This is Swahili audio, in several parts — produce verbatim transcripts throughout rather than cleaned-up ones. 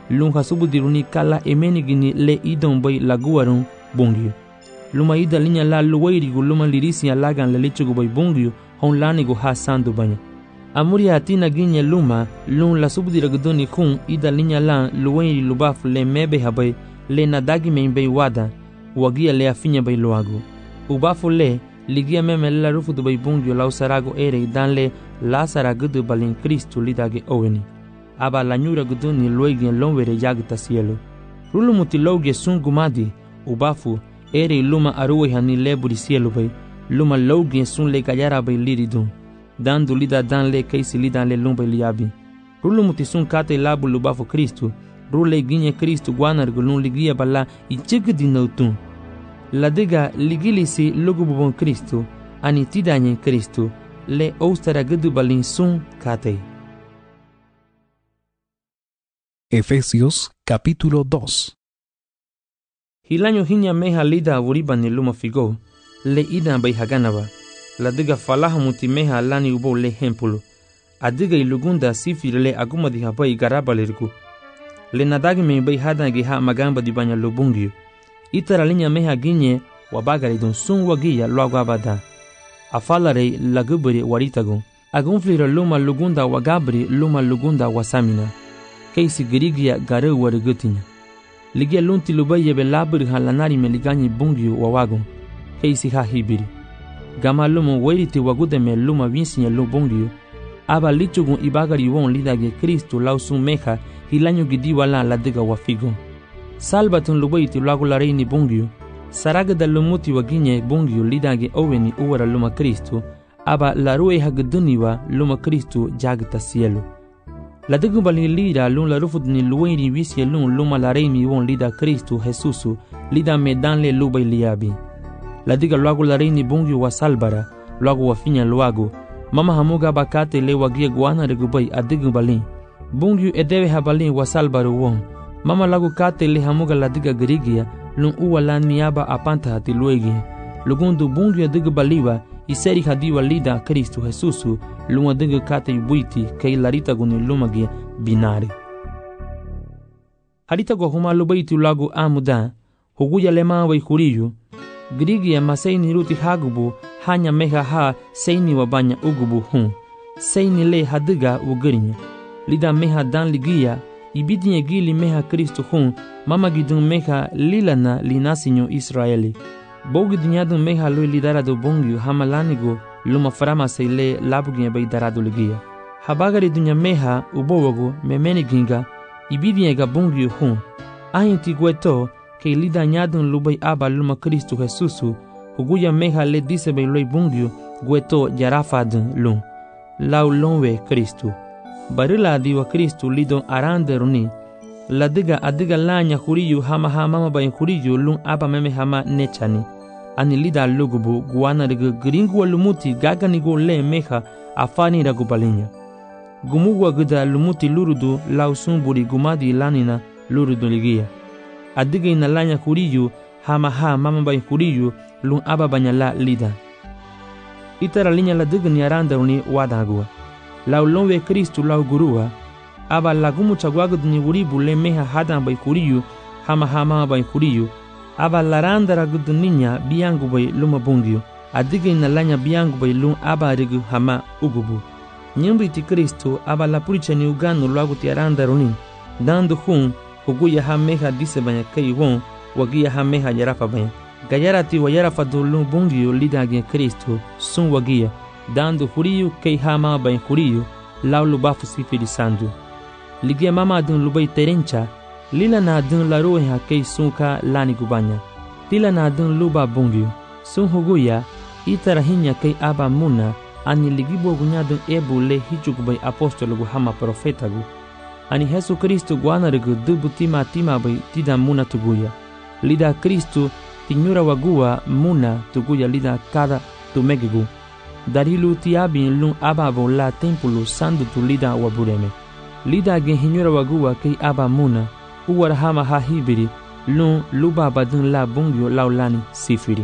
lun hasubu diruni kala emeni gini le idon bay laguarun bungyo. Luma ida linya la luwairigu luma lirisi alagan le lechugu bay bungyo hon lanigu ha sandu banya. Amuri atina ginya luma lun la subu diraguduni kun ida linya la luwairi lubafu le mebe habay le nadagi men bay wada wagia le afinya bay luagu. Ubafu le ligia meme la rufu du bay bungyo la usarago ere dan le la saragudu balin Kristu lidage oweni. Aba la nyura guduni luegien lonwere yagta cielo. Rulu mutiloge sun gumadi ubafu ere luma aruwe hani leburi cielo bay luma logien sun le gayara bay liridun dando lida dan le kaisi lida le lumba liabi. Rulu mutisun kate labu lubafu Kristu rule ginye Kristu guanar gulun ligia bala ichigdi nautun. La diga ligilisi lugububon Kristu ani tidanye Kristu le ostara gudu balin sun kate. Efesios capítulo dos. Hilanyo hinya meha lida awuriba ni luma figo le ida bay haganaba. La diga falaha muti meha lani ubo le hempulu. Adiga ilugunda sifir le aguma di habai garaba lirgu. Le nadagi me bay hadangi ha magamba di banya lubungyo. Itara linya meha ginye wabagari don sun wagia luagabada. Afalare lagubri waritagun. Agunflira luma lugunda wagabri luma lugunda wasamina. Kaisi girigia gare warigutinya. Ligia lunti lubaye be labri halanari me liganyi bungyo wawagun. Kaisi ha hibiri. Gama lumu wairiti wagude me luma vinsinya lubungyo. Aba lichugun ibagari won lidage Kristu lausun meha hilanyo gidi wala ladiga wafigun. Salbatun lubaiti lagula reini bungyo. Saraga da lumuti waginye bungyo lidage oweni uwara luma Kristu. Aba larue hagduniwa luma Kristu jagta cielo. La digu bali lida lun la rufud ni luweni visye lun luma la reimi won lida Kristu Jesusu lida medan le lubay liabi. La diga luagu la reini bungyo wa salbara luagu wa finya luagu mama hamuga bakate le wagia guana regubay adigu balin bungyo edeve habalin wa salbaru won mama lagu kate le hamuga la diga girigia lun uwa lan miaba apanta hati luegi lugundu bungyo adigu baliwa iseri hadiwa lida Kristu Jesusu luma diga kate yubuiti kay larita guni lumagia binari. Harita go huma lubaiti lagu amuda huguya lema wa ikuriyu Grigia maseini ruti hagubu hanya meha ha seini wabanya ugubu hun seini le hadiga ugarinya lida meha dan ligia ibidinye gili meha Kristu hun mama gidun meha lilana linasinyo Israeli bogi dinyadun meha lui lidara do bongyu hamalanigo luma farama seile labuginye bay darado ligia habagari dunya meha ubowago memeni ginga ibidinye ga bongyu hun ahinti gweto ke lida nyadun lubay aba luma Kristu Jesusu huguya meha le dise bay loy bungyo gweto jarafadun lun lau lonwe Kristu barila diwa Kristu lidon aranderuni la diga adiga lanya huriyu hama hama bay huriyu lun aba meme hama nechani ani lida lugubu guana diga gringu lumuti gagani go le meha afani ragubalinya gumugwa gida lumuti lurudu lau sumburi gumadi lanina lurudu ligia adiga inalanya huriyu hama ha mama bay huriyu lun aba banyala lida itara linya la diga ni arandaruni wadagua lau lonwe Kristu lau gurua aba lagumu chagwagud ni uribu le meha hadan bay huriyu hama ha mama bay huriyu aba larandara guduninya biangu bay luma bungyo adiga inalanya biangu bay lun aba rigu hama ugubu nyumbi ti Kristu aba la puricha ni uganu lagu ti arandaruni dandu hun huguya ha meha dise banya kay won wagia ha meha yarafa banya gayarati wa yarafa dulu bungyo lidage Kristu sun wagia dandu huriyu kay ha ma banya huriyu lau lubafu sifiri sandu ligia mama dun lubay terencha lila na dun la ruhe ha kay sunka lani gubanya tila na dun luba bungyo sun huguya itarahinya kay aba muna ani ligibo gunya dun ebu le hichukubay apostolo gu hama profeta gu ani Jesu Kristu guanarigu dubu tima tima bay tida muna tuguya lida Kristu tinyura wagua muna tuguya lida kada tumegigu darilu tiabin lun ababo la tempulu sandu tu lida wabureme lida gen hinyura wagua kay aba muna uwar hama ha hibiri lun luba badun la bungyo laulani sifiri.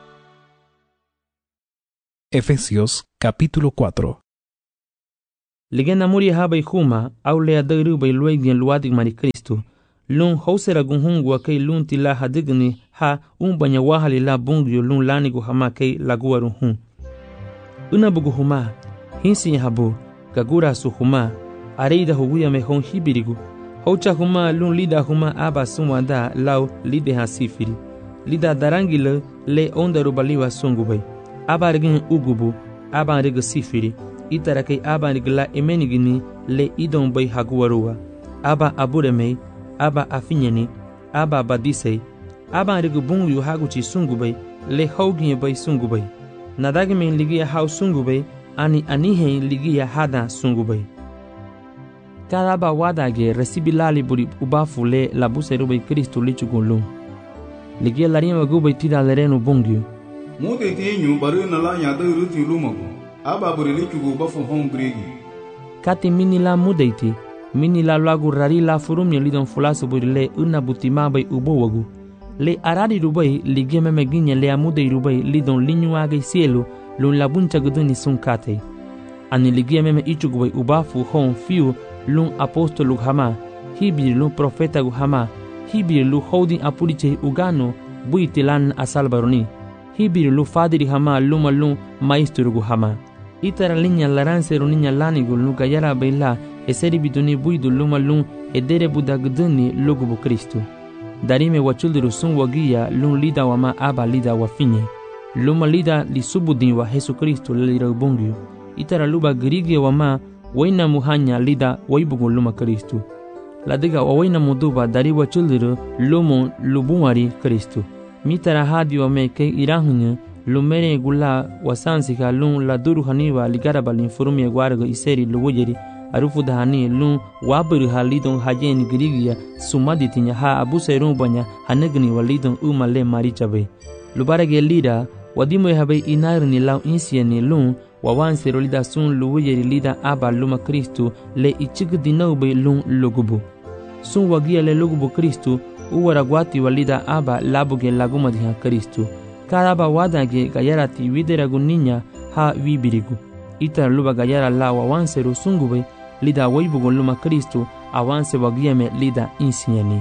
Efesios capítulo cuatro. Ligena muri habai huma au lea dairu bai luegien luadig mari Kristo. Lun hausera gunhungu kay lun tila hadigni ha un banya wahali la bungyo lun lanigu hama kay laguaru hun. Una bugu huma, hinsi habu, gagura su huma, areida huguya me hon hibirigu. Haucha huma lun lida huma aba sumwanda lau lide ha sifiri. Lida darangile le onda rubaliwa sungubay. Aba regin ugubu, aba rega sifiri. Itara kay aba regla emenigini le idon bay haguarua. Aba aburemei, aba afinyani, aba badisei. Aba rega bungu haguchi sungubay, le hauginye bay sungubay. Nadagime ligia hau sungubay, ani anihe ligia hada sungubay. Cada ba wadage recibilali buri ubafu le la buserubay Kristo lichugulun. Ligia larima gubay tira lerenu bungyu. Mude tinyu baru na la nya dairu ti lumago. Aba buri lichugu bafu hon gregi. Kati mini la mudeiti, mini la lagu rari la furumnya lidon fulasu buri le una butima bay ubowagu. Le arari rubai ligia memeginya le amudei rubai lidon linyu agay cielo lun la buncha guduni sun kate. Ani ligia meme ichugu bay ubafu hon fiu lun apostolu hama, hibir lun profeta gu hama, hibir lu holding apuliche ugano buitilan asalbaroni, hibir lu fadiri hama luma lun maestro gu hama. Itara linya laranse roninya lanigu lu gayara baila eseri biduni buidu luma lun edere budagduni lugubu Kristo. Darime wachuldiru sun wagia lun lida wama aba lida wafinye. Luma lida li subudin wa Jesu Kristo lira ubungyu. Itara luba grige wama waina muhanya lida waibugu luma Kristo. Ladiga waina muduba dari wachuldiru lumu lubumari Kristo. Mitara hadi wame ke irahunya lumere gula wasansika lun la duru haniwa ligaraba linfurumia guarga iseri luwujeri arufu dahani lun waburu halidon hajen grigia sumaditinya ha abuserun banya hanegni walidon umale marichabe. Lubarage lida wadimo habe inarni lau insiani lun wawanse rolida sun luwujeri lida aba luma Kristo le ichig dinaube lun lugubu. Sun wagia le lugubu Kristo uwaragwati walida aba labuge laguma diha Kristo. Kadaba wadage gayara ti widera guninya ha wibirigu. Ita luba gayara la wawanse sungube lida waibugo luma Kristo awanse wagiame lida insiani.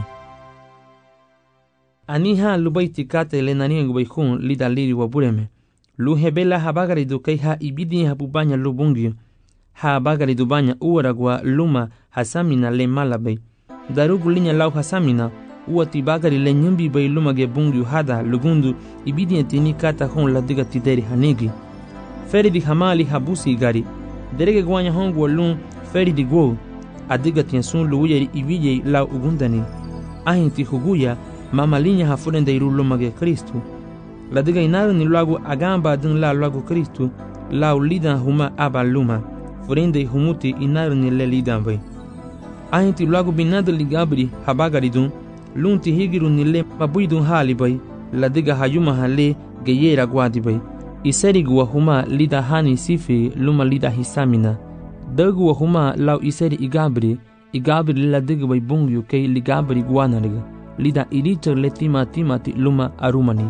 Aniha lubaiti kate le naniengu baikun lida liri wabureme. Lu hebela habagari du kai ha ibidi habubanya lubungyo. Ha bagari du banya uwaragwa luma hasamina le malabay. Darugu linya lau hasamina uati bagari le nyumbi bay lumage bungyu hada lugundu ibidi entini kata hon la diga tideri hanigi. Feri di hamali habusi gari. Derege gwanya hongu lun feri di go. Adiga tiansun luuyeri ibije lau ugundani. Ahinti huguya mama linya hafurende iru lumage Kristo. La diga inaru ni lagu agamba dun la lagu Kristo lau lidan huma aba luma. Furende humuti inaru ni le lidan bay. Ahinti lagu binadu ligabri habagari dun lunti higiru nile mabuidun hali bay la diga hayuma hale geyera gwadi bay iseri gwa huma lida hani sifi luma lida hisamina dagu wa huma lau iseri igabri igabri la diga bay bungyu kay ligabri gwanariga lida iricher le tima timati luma arumani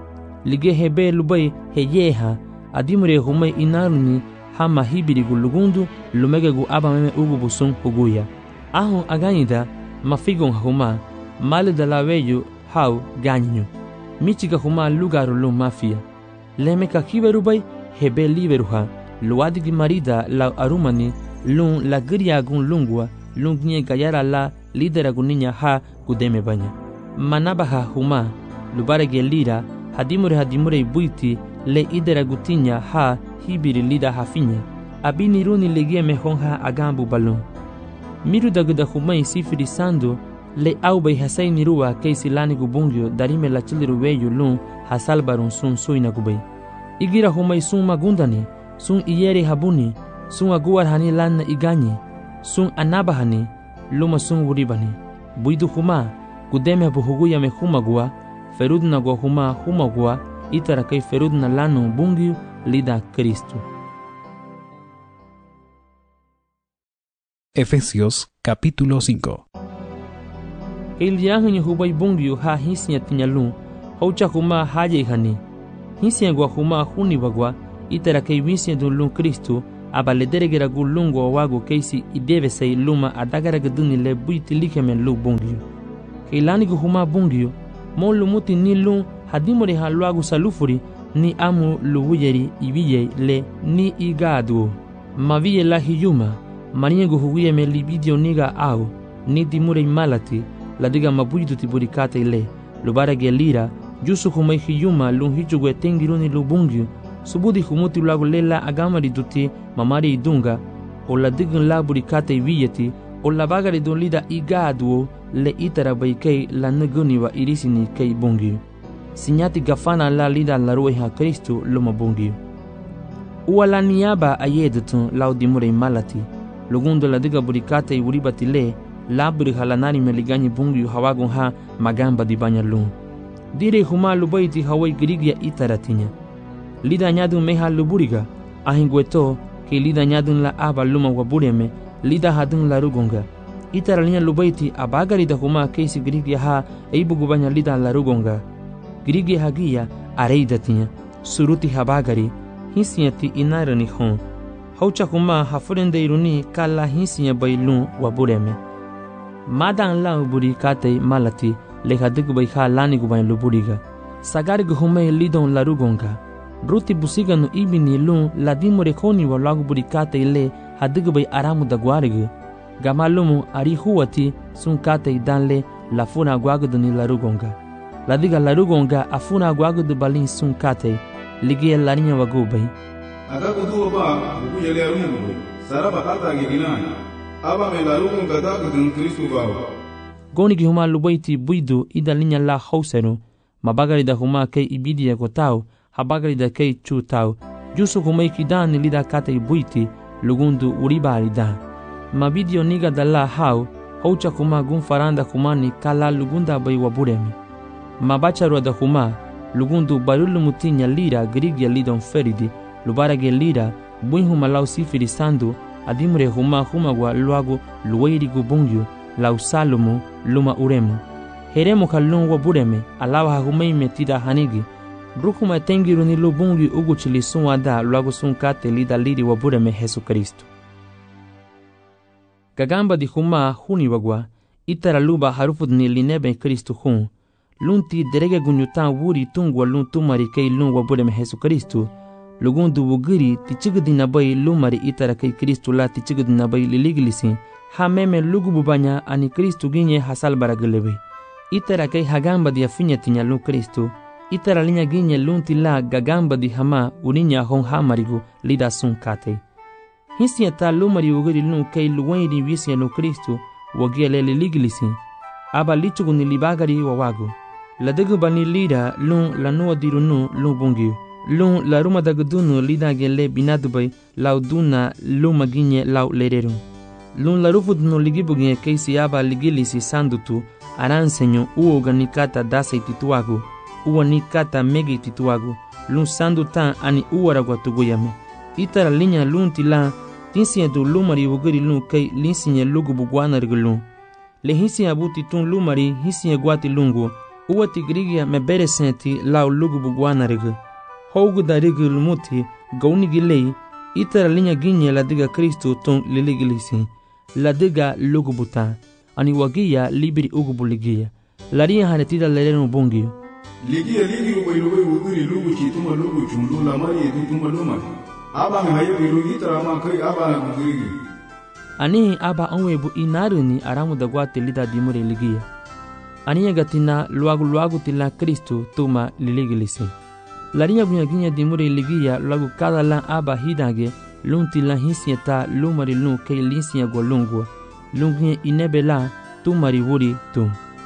lige hebe lubay heyeha adimure huma inaruni hama hibirigu lugundu lumege gu aba meme ugu busun huguya ahun aganida mafigon huma Male da la veyo hau ganyu. Michiga huma lugaru lu mafia. Leme ka kiberubay hebe liberuha. Luadigi marida la arumani lun la gria gun lungwa lungnye gayara la lidera guninya ha gudeme banya. Manabaha huma lubarege lira hadimure hadimure buiti le idera gutinya ha hibiri lida hafinya. Abini runi legie mehonha agambu balun. Miru daguda huma isifiri sando le aubay hasay nirua kay silani gubungyo darime la chiliru weyo lun hasalbarun sun suina gubay. Igira humay sun magundani, sun iyeri habuni, sun aguar hani lanna iganyi, sun anabahani, luma sun wuribani. Buidu huma, gudeme buhuguya me humagua, ferudna gua huma humagua, itara kay ferudna lanu bungyo lida Kristo. Efesios capítulo cinco. El yahanyi hubay bungyu ha hisnya tinyalun, haucha huma haye hani. Hisnya gwa huma huni bagwa, itara kay wisnya dun lun Kristo, aba le deregera gu lungo wago keisi ideve sei luma adagara gduni le buiti likeme lu bungio keilani gu huma bungio mo lumuti ni lu hadimore halwagu salufuri ni amu luwuyeri ibiye le ni igadu maviye la hiyuma marinye gu huye me libidio niga au ni dimure malati la diga mabuidu tiburikate ile lubara gelira jusu kumai hiyuma lun hichugwe tengiruni lubungyu subudi humuti lagu lela agamari duti mamari idunga o la digun la burikate viyeti o la bagari dun lida igadu le itara baikei la naguni wa irisini kei bungyu sinyati gafana la lida la rueha Kristu luma bungyu uwa la niaba ayedutun lau dimure malati lugundo la diga burikate uribati le labri halanari meliganyi bungyu hawagun ha magamba di banya lun dire huma lubaiti hawai grigia itaratinya lida nyadun meha luburiga ahingweto ke lida nyadun la aba luma wabureme lida hadun la rugonga itaralinya lubaiti abagari da huma keisi grigia ha eibugu banya lida la rugonga grigia hagia areidatinya suruti habagari hisiati inarani hon haucha huma hafurende iruni kala hisia bailun wabureme madan la buri kate malati le hadig bai ha lani gubain luburiga sagari guhume lidon la rugonga ruti busiga no ibini lun la dimore khoni wa lagu buri kate le hadig bai aramu da gwarig gamalumu ari huati sun kate danle la funa gwagudni la rugonga la diga la rugonga afuna gwagud balin sun kate ligie larinya wagubai aga kudu ba bu yele arungu saraba kata giginani aba me la rugonga da gudun Kristu bawa goni ki huma lubaiti buidu ida linya la hausero mabagari da huma kei ibidia kotau habagari da kei chutau jusu huma ikidani lida kate buiti lugundu uribari da mabidio niga da la hau haucha huma gun faranda humani kala lugunda bai waburemi mabacharwa da huma lugundu barulu mutinya lira grigia lidon feridi lubarage lira buin huma lau sifiri sandu adimre huma huma wa luagu luwairi gubungyu lau salumu luma uremu heremu kalun wa bureme alawa humei metida hanigi rukuma tengiru ni lubungi ugu chili sunwa da luagu sunkate lida liri wa bureme Jesu Kristu gagamba di huma huni wagwa itara luba harufud ni linebe Kristu hun lunti derege gunyutan wuri tungwa lun tumari kei lun wa bureme Jesu Kristu lugundu wugiri tichigdi nabai lumari itara kei Kristu la tichigdi nabai liliglisi ha meme lugubu banya ani Kristu ginye hasal baragelebe itara kei hagamba di afinya tinya lu Kristu itara linya ginye lunti la gagamba di hama uninya hon hamarigu lida sun kate hisia ta lumari wugiri lun kei luwairi wisia lu Kristu wagiele liliglisi aba lichugu nilibagari wawagu ladegu bani lida lun lanua dirunu lun bungi lun la ruma dagdunu lida gele binadubai lauduna luma ginye lau lereru lun la rufud no ligibugie keisi aba ligilisi sandutu aransenyo uo ganikata dasa tituagu uo nikata megi tituagu lun sandutan ani uaragwa tuguyame itara linya lun tila tinsiye du lumari wugiri lun kei linsiye lugu bugwana rigulun le hisiye abuti tun lumari hisiye gwati lungu uo tigrigia mebere senti lau lugu bugwana rigu hougu da rigu lumuti gauni gilei itara linya ginye la diga Kristu tun liligilisi la diga lugubuta ani wagia libiri ugubu ligia laria hanetida lerenu bungi ligia ligi rubai rubai wugiri lugu chituma lugu chundu la mari edutuma luma aba hayo birugi tarama kai aba gugiri ani aba onwebu inaruni aramu da gwate lida dimure ligia ani gatina luagu luagu tila Kristu tuma liligilisi laria bunya ginya dimure ligia luagu kada la aba hidage lunti la hisieta lumari lun kei linsia golungwa lungie inebela tumari wuri tu.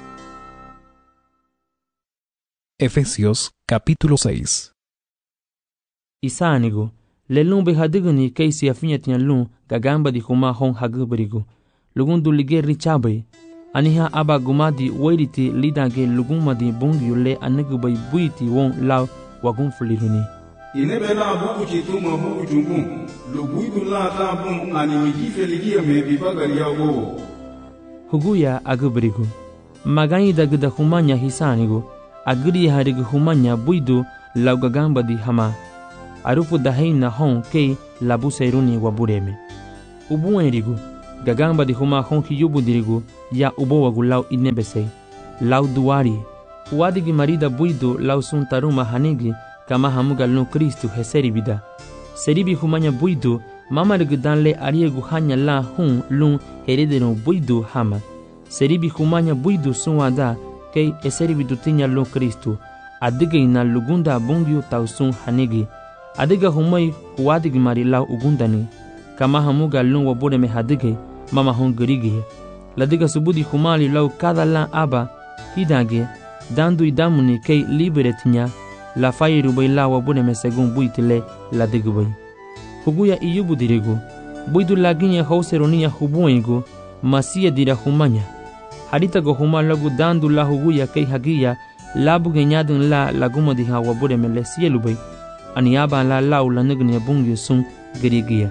Efesios capítulo seis. Isanigo le lumbe hadiguni kei si afinya tinya lun gagamba di huma hon haguberigo lugundu lige richabe aniha aba gumadi wairiti lidage lugumadi bungi le anigubai buiti won law wagun fuliruni inebe la buku chituma buku chungu luguidu la ta bun ani mijife ligia me bibagari yago huguya aguberigo magani dagda humanya hisanigo agri harigu humanya buidu law gagamba di hama arufu dahaina hon kei la busairuni wa bureme. Ubu erigu, gagamba di huma honki yubu dirigu, ya ubo wagu lau inebesei. Lau duari, uadigi marida buidu lau sun taruma hanigi, kama hamuga lu Kristu heseri bida. Seribi humanya buidu, mama danle ariegu hanya la hun lun heredero buidu hama. Seribi humanya buidu sunwada, kei eseri bidutinya lu Kristu. Adiga ina lugunda bungiu tausun hanigi. Adiga humai uadigi mari lau ugundani. Kama hamuga lun wabure me hadige, mama hun gerigi. Ladiga subudi humali lau kada la aba, hidage, dandu idamuni kei liberetinya, la fairu bai la wabure me segun buitile la digubay. Huguya iyubu dirigu, buidu laginya hauseronia hubuengu, masia dira humanya. Harita go huma lagu dandu la huguya kei hagia, labu genyadun la laguma diha wabure me le sielubay, aniaba la lau la nignya bungi sun gerigia.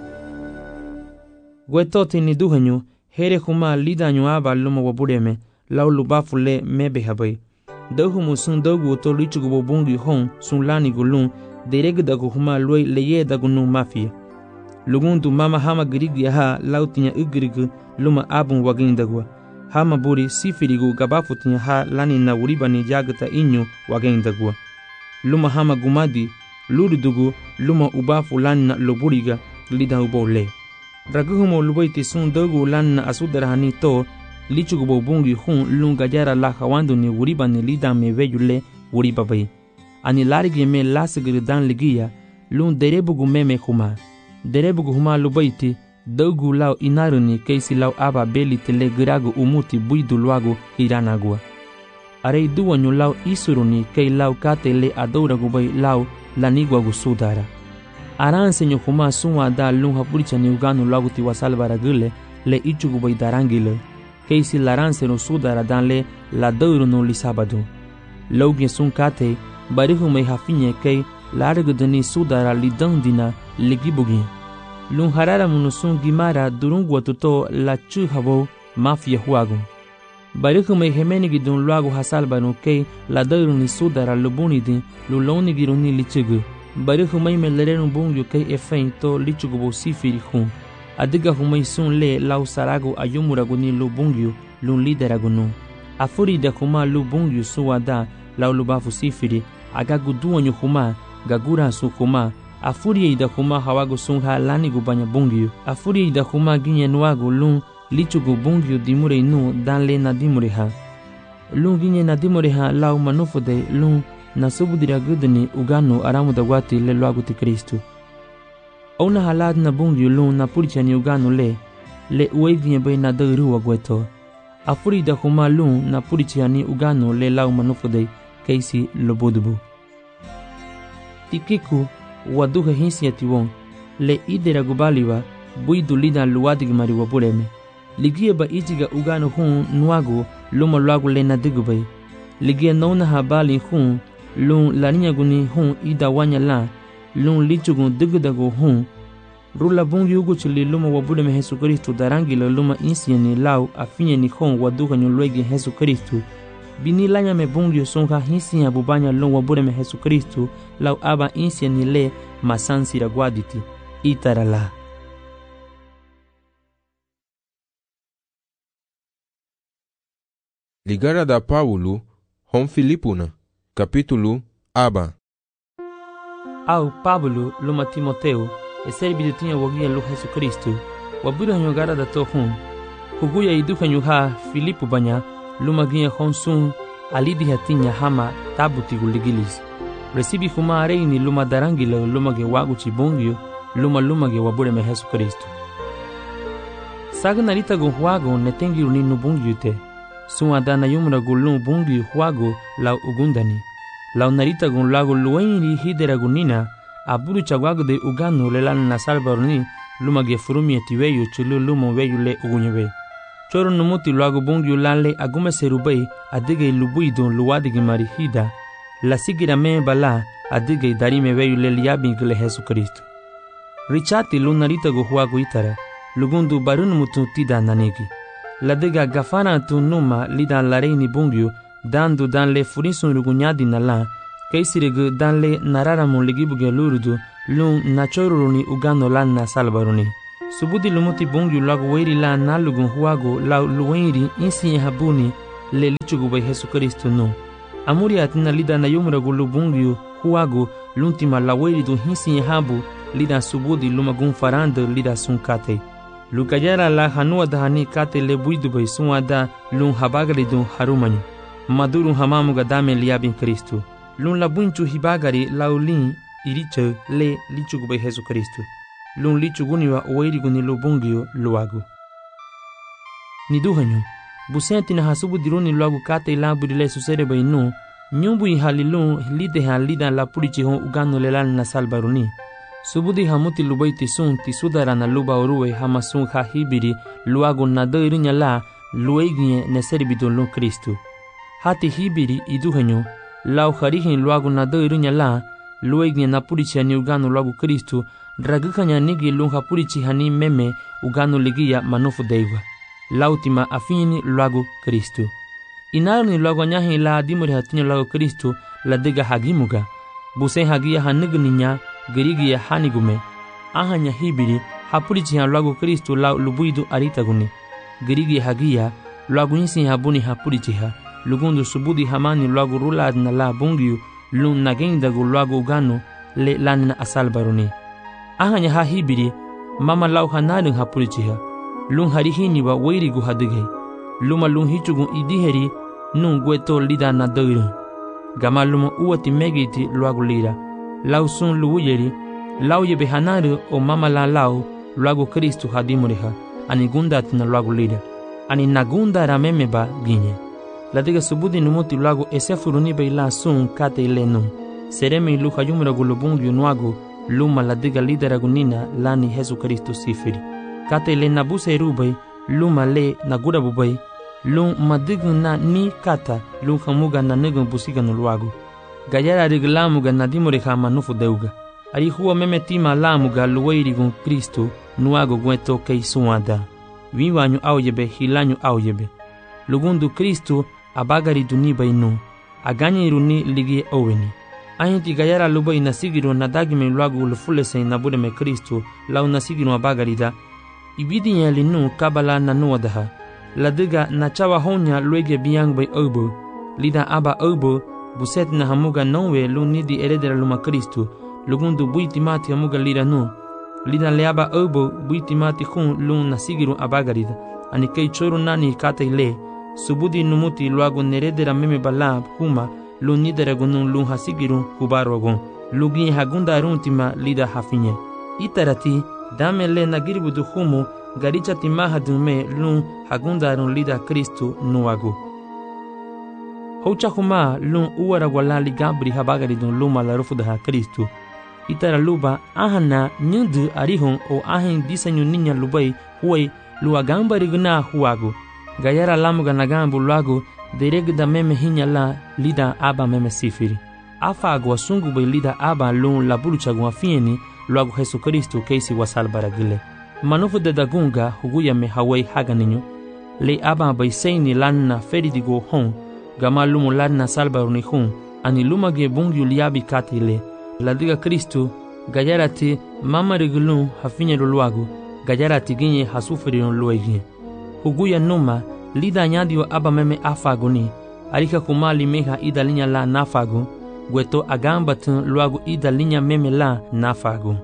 Gwetote ni duhanyu, here huma lidanyu aba luma wabure me, lau lubafu le mebehabay. Dahumu sun dogu to lichugu bungi hon sun lani gulun, dereg dagu huma loi leye dagu nu mafia. Lugundu mama hama gerigia ha lau tinya ugirigu luma abun wagin dagwa. Hama buri sifirigu gabafu tinya ha lani na uribani jagata inyu wagin dagwa. Luma hama gumadi, luridugu luma ubafu lani na luburiga lida ubo le. Raguhumo lubaiti sun dogu lani na asudarahani to, lichugu bungi hun lunga jara la hawandu ni uriba ni lida me veyule uriba bay. Ani larigi me lasagiri dan ligia, lun derebugu meme huma. Derebugu huma lubaiti, dogu lau inaruni keisi lau aba beli tele giragu umuti buidu luagu hiranagua. Arei duwanyu lau isuruni kei lau kate le adouragu bay lau laniguagu sudara. Aransenyo huma sunwa da lun hapuricha ni uganu luagu tiwasalvara gile le ichugu bay darangile. Keisi laranse no sudara dan le la douru no lisabadu. Lauge sun kate, barihu me hafinye kei largudani sudara lidandina ligibugi. Lun harara munusun gimara durungwa tuto la chuhabo mafia huagu. Barihu me hemenigi dun luagu hasalbanu kei la douru ni sudara lubunidi luloni giruni lichugu. Barihu me me lerenu bungyu kei efein to lichugu bo sifiri hun. Adiga humai sun le lau saragu ayumuragu ni lubungyu lun lideragu nu. Afuri da huma lubungyu suwada lau lubafu sifiri agagu duanyu huma gagura su huma. Afuri ida huma hawagu sun ha lani gubanya bungyu. Afuri ida huma ginye nuagu lun lichugu bungyu dimure nu dan le na dimure ha. Lun ginye na dimure ha lau manufude lun nasubudira gudani uganu aramu da wati le luagu ti Kristu. Ona halad na bungi lun na puricha ni uganu le, le ueginye bay na dairuwa gweto. Afuri da huma lun na puricha ni uganu le lau manufudei keisi lobodubu. Tikiku waduha hinsi atiwon, le idera gubaliwa buidu lida luwadig mariwa bureme. Ligie ba ijiga uganu hun nuagu luma luagu le na digubay. Ligie nauna habali hun lun laninya guni hun ida wanya la, lun lichugun digdagu hun rula bungi ugu chili luma wabude me Jesu Kristu darangi la luma insiye ni lau afinye ni hon waduka nyulwegi Jesu Kristu bini lanya me bungi songa hinsiya bubanya lun wabude me Jesu Kristu lau aba insiye ni le masansi ragwaditi itarala. Ligara da Paulo hon Filipuna capítulo aba. Au Pablo luma Timoteo eseri bidutinha wagia lu Jesu Kristu wabuda nyogara da to hun huguya iduka nyuha Filipu banya luma ginha honsun alidi hatinya hama tabuti guligilis resibi huma areini luma darangila luma ge wagu chibongyo luma luma ge wabude me Jesu Kristu sagna rita gun huago netengi uninu bungyo te sunwa dana yumra gulun bungyo huago lau ugundani lau narita gun lago luenri hidera gunina aburu chagwago de uganu lelan na salvarni luma ge furumi etiweyo chulu luma weyu le ugunyebe choro numuti lago bungyu lanle agume serubei adige lubuido luwadige marihida la sigira me bala adige darime weyu le liabi gele Jesu Kristo richati lunarita go huago itara lugundu barun mutu tida nanegi la dega gafana tu numa lida la reini bungyu dandu dan le furisun rugunyadi na la kaisirige danle nararamu ligibuge lurudu lun nachoruruni ugano lan na salbaruni. Subudi lumuti bungyu lagu weiri la nalugun huago la luweiri insi habuni le lichugu by Jesu Kristo no. Amuri atina lida na yumragu lubungyu huago luntima la weiri du hinsi habu lida subudi lumagun faranda lida sun kate. Lukajara la hanua dahani kate le buidu by sunwada lun habagari du harumanyu. Maduru hamamu gadame liabin Kristo. Lun la bunchu hibagari laulin iriche le lichugu by Jesu Kristo. Lun lichuguni wa oirigu ni lubungyo luagu. Niduhanyo, busenti na hasubu diruni luagu kate ilabu dile susere by no, nyumbu ihalilun lide halida la purichi hon ugano lelan na salbaruni. Subudi hamuti lubai tisun tisudara na luba oruwe hamasun ha hibiri luagu na doirinya la lueginye neseribidon lun Kristo. Hati hibiri iduhanyo, lau harihin luagu na doirinya la lueginye na purichi hani ugano luagu Kristo dragukanya nigi lun hapurichi hani meme ugano ligia manufu deiwa. Lautima afini luagu Kristo. Inaru ni luagu nyahi la dimuri hatinya luagu Kristo la diga hagimuga. Buse hagia hanigu ninya gerigia hanigume. Ahanya hibiri hapurichi han luagu Kristo la lubuidu aritaguni. Gerigia hagia luagu nisi habuni hapurichi ha. Lugundu subudi hamani luagu rulad na la bungiu lun nagendagu luagu ugano le lanina asalbaruni. Ahanya ha hibiri mama lau hanadun hapurichi ha. Lun harihini wa weirigu hadige. Luma lun hichugun idiheri nun gueto lida na doiru. Gama luma uwati megiti luagu lira. Lau sun luuyeri. Lau yebe hanaru o mama la lau luagu Kristu hadimuriha. Ani gundati na luagu lira. Ani nagunda ramemeba ginye. Ladiga subudi numuti luagu esefuruni bei la sun kate ile nun. Seremi lu hayumuragu lubungu nuagu luma ladiga lideragunina lani Jesu Kristu sifiri. Kate le nabuse rubai, luma le nagura bubai, lum madigun na ni kata, lum hamuga na negun busiga no luagu. Gayara riglamuga na dimuriha manufu deuga. Ari huwa meme tima lamuga luweirigun Kristo nuago gueto kei suada. Viwanyu auyebe hilanyu auyebe. Lugundu Kristo abagari duniba inu. Aganye iruni ligie oweni. Ahinti gayara lubai nasigiro na dagime luagu lufulese na budeme Kristo lau nasigiro abagarida. Ibidi ya linu kabala na nuadaha. Ladiga na chawa honya luege biang bay obo. Lida aba obo, buset na hamuga nonwe lu nidi eredera luma Kristo. Lugundu buiti mati hamuga lida nu. Lida leaba obo buiti mati hun lu nasigiru abagarida. Anikei choru nani kate le. Subudi numuti luagu neredera meme balab huma lu nidera gunun lu hasigiru hubarogon. Lugi hagunda runtima lida hafinye. Itarati dame le nagiribudu humu garicha timaha dume lun hagundarun lida Kristo nuagu. Houcha huma lun uwara walali gabri habagaridun luma la rufudaha Kristo. Itara luba ahana nyundu arihon o ahin disenyu ninya lubai huwai luagambari guna huagu. Gayara lamuga nagambu luagu deregda meme hinya la lida aba meme sifiri. Afa agwa sungu bai lida aba lun la buluchagu afieni luagu Jesu Kristo keisi wasal baragile. Manufu de dagunga huguya me hawai haganinyo. Le aba bai seini lanna feridigo hon. Gama lumu lanna salbaruni hon. Ani lumage bungyu liabi katile. Ladiga Kristo gayarati mama rigulun hafinye luagu. Gayarati ginye hasufirin luegie. Huguya numa lida nyadi wa aba meme afaguni. Arika kumali meha ida linya la nafagu. Gueto agambatun luagu ida linya meme la nafagu.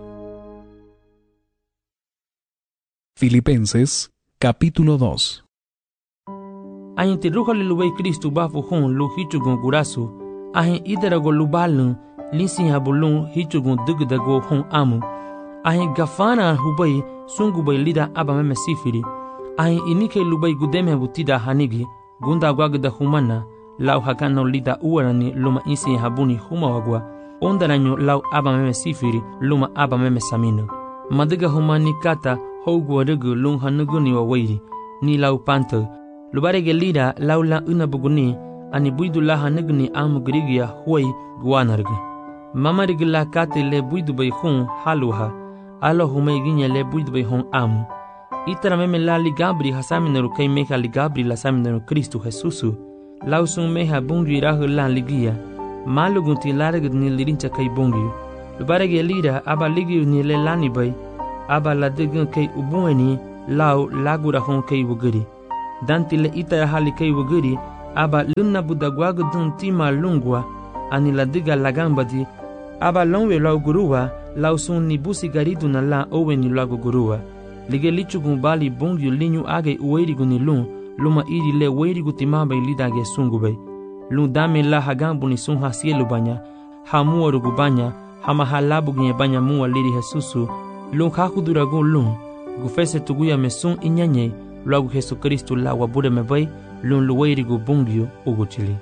Filipenses, capítulo dos. Ahin tiruha liluwei Kristu bafu hun lu hichugun gurasu. Ahin idarago lubalun linsin habulun hichugun dugdago hun amu. Ahin gafana hubai sungubai lida aba meme sifiri. Ahin inike lubai gudeme butida hanigi. Gunda gwagda humana. Lau hakano lida uwarani luma insin habuni huma wagwa. Ondaranyo lau aba meme sifiri luma aba meme samino. Madiga humani kata hogwa rugu lung hanuguni wa wairi. Ni lau panto. Lubarege lida lau la unabuguni. Ani buidu la hanuguni amu grigia huwai guanargu. Mama rigi la kate le buidu bay hun haluha. Alo humay ginya le buidu bay hun amu. Itara meme la ligabri hasaminaru kay meha ligabri la saminaru Kristu Jesusu. Lau sun meha bungi rahu la ligia. malugun ti laragid ni lirincha kay bongiyo. Lubarage lira aba ligiyo ni le lani bay, aba ladigun kay ubueni lau lagura hon kay wugiri. Danti le ita hali kay wugiri, aba lunna budagwagu dun tima lungwa, ani ladiga lagamba di, aba longwe lau guruwa, lau sun ni busi garidu na la owe ni lagu guruwa. Lige lichugun bali bongiyo linyu age uwerigu ni lun, luma iri le werigu timabay lidage sungubay. Lun dame la hagambu ni sun hasielu banya, hamua rugu banya, hama halabu gnye banya mua liri Jesusu, lun hakuduragun lun, gufese tuguya me sun inyanye, luagu Jesu Kristu la wabure me bay, lun luwerigu bongiyo uguchili.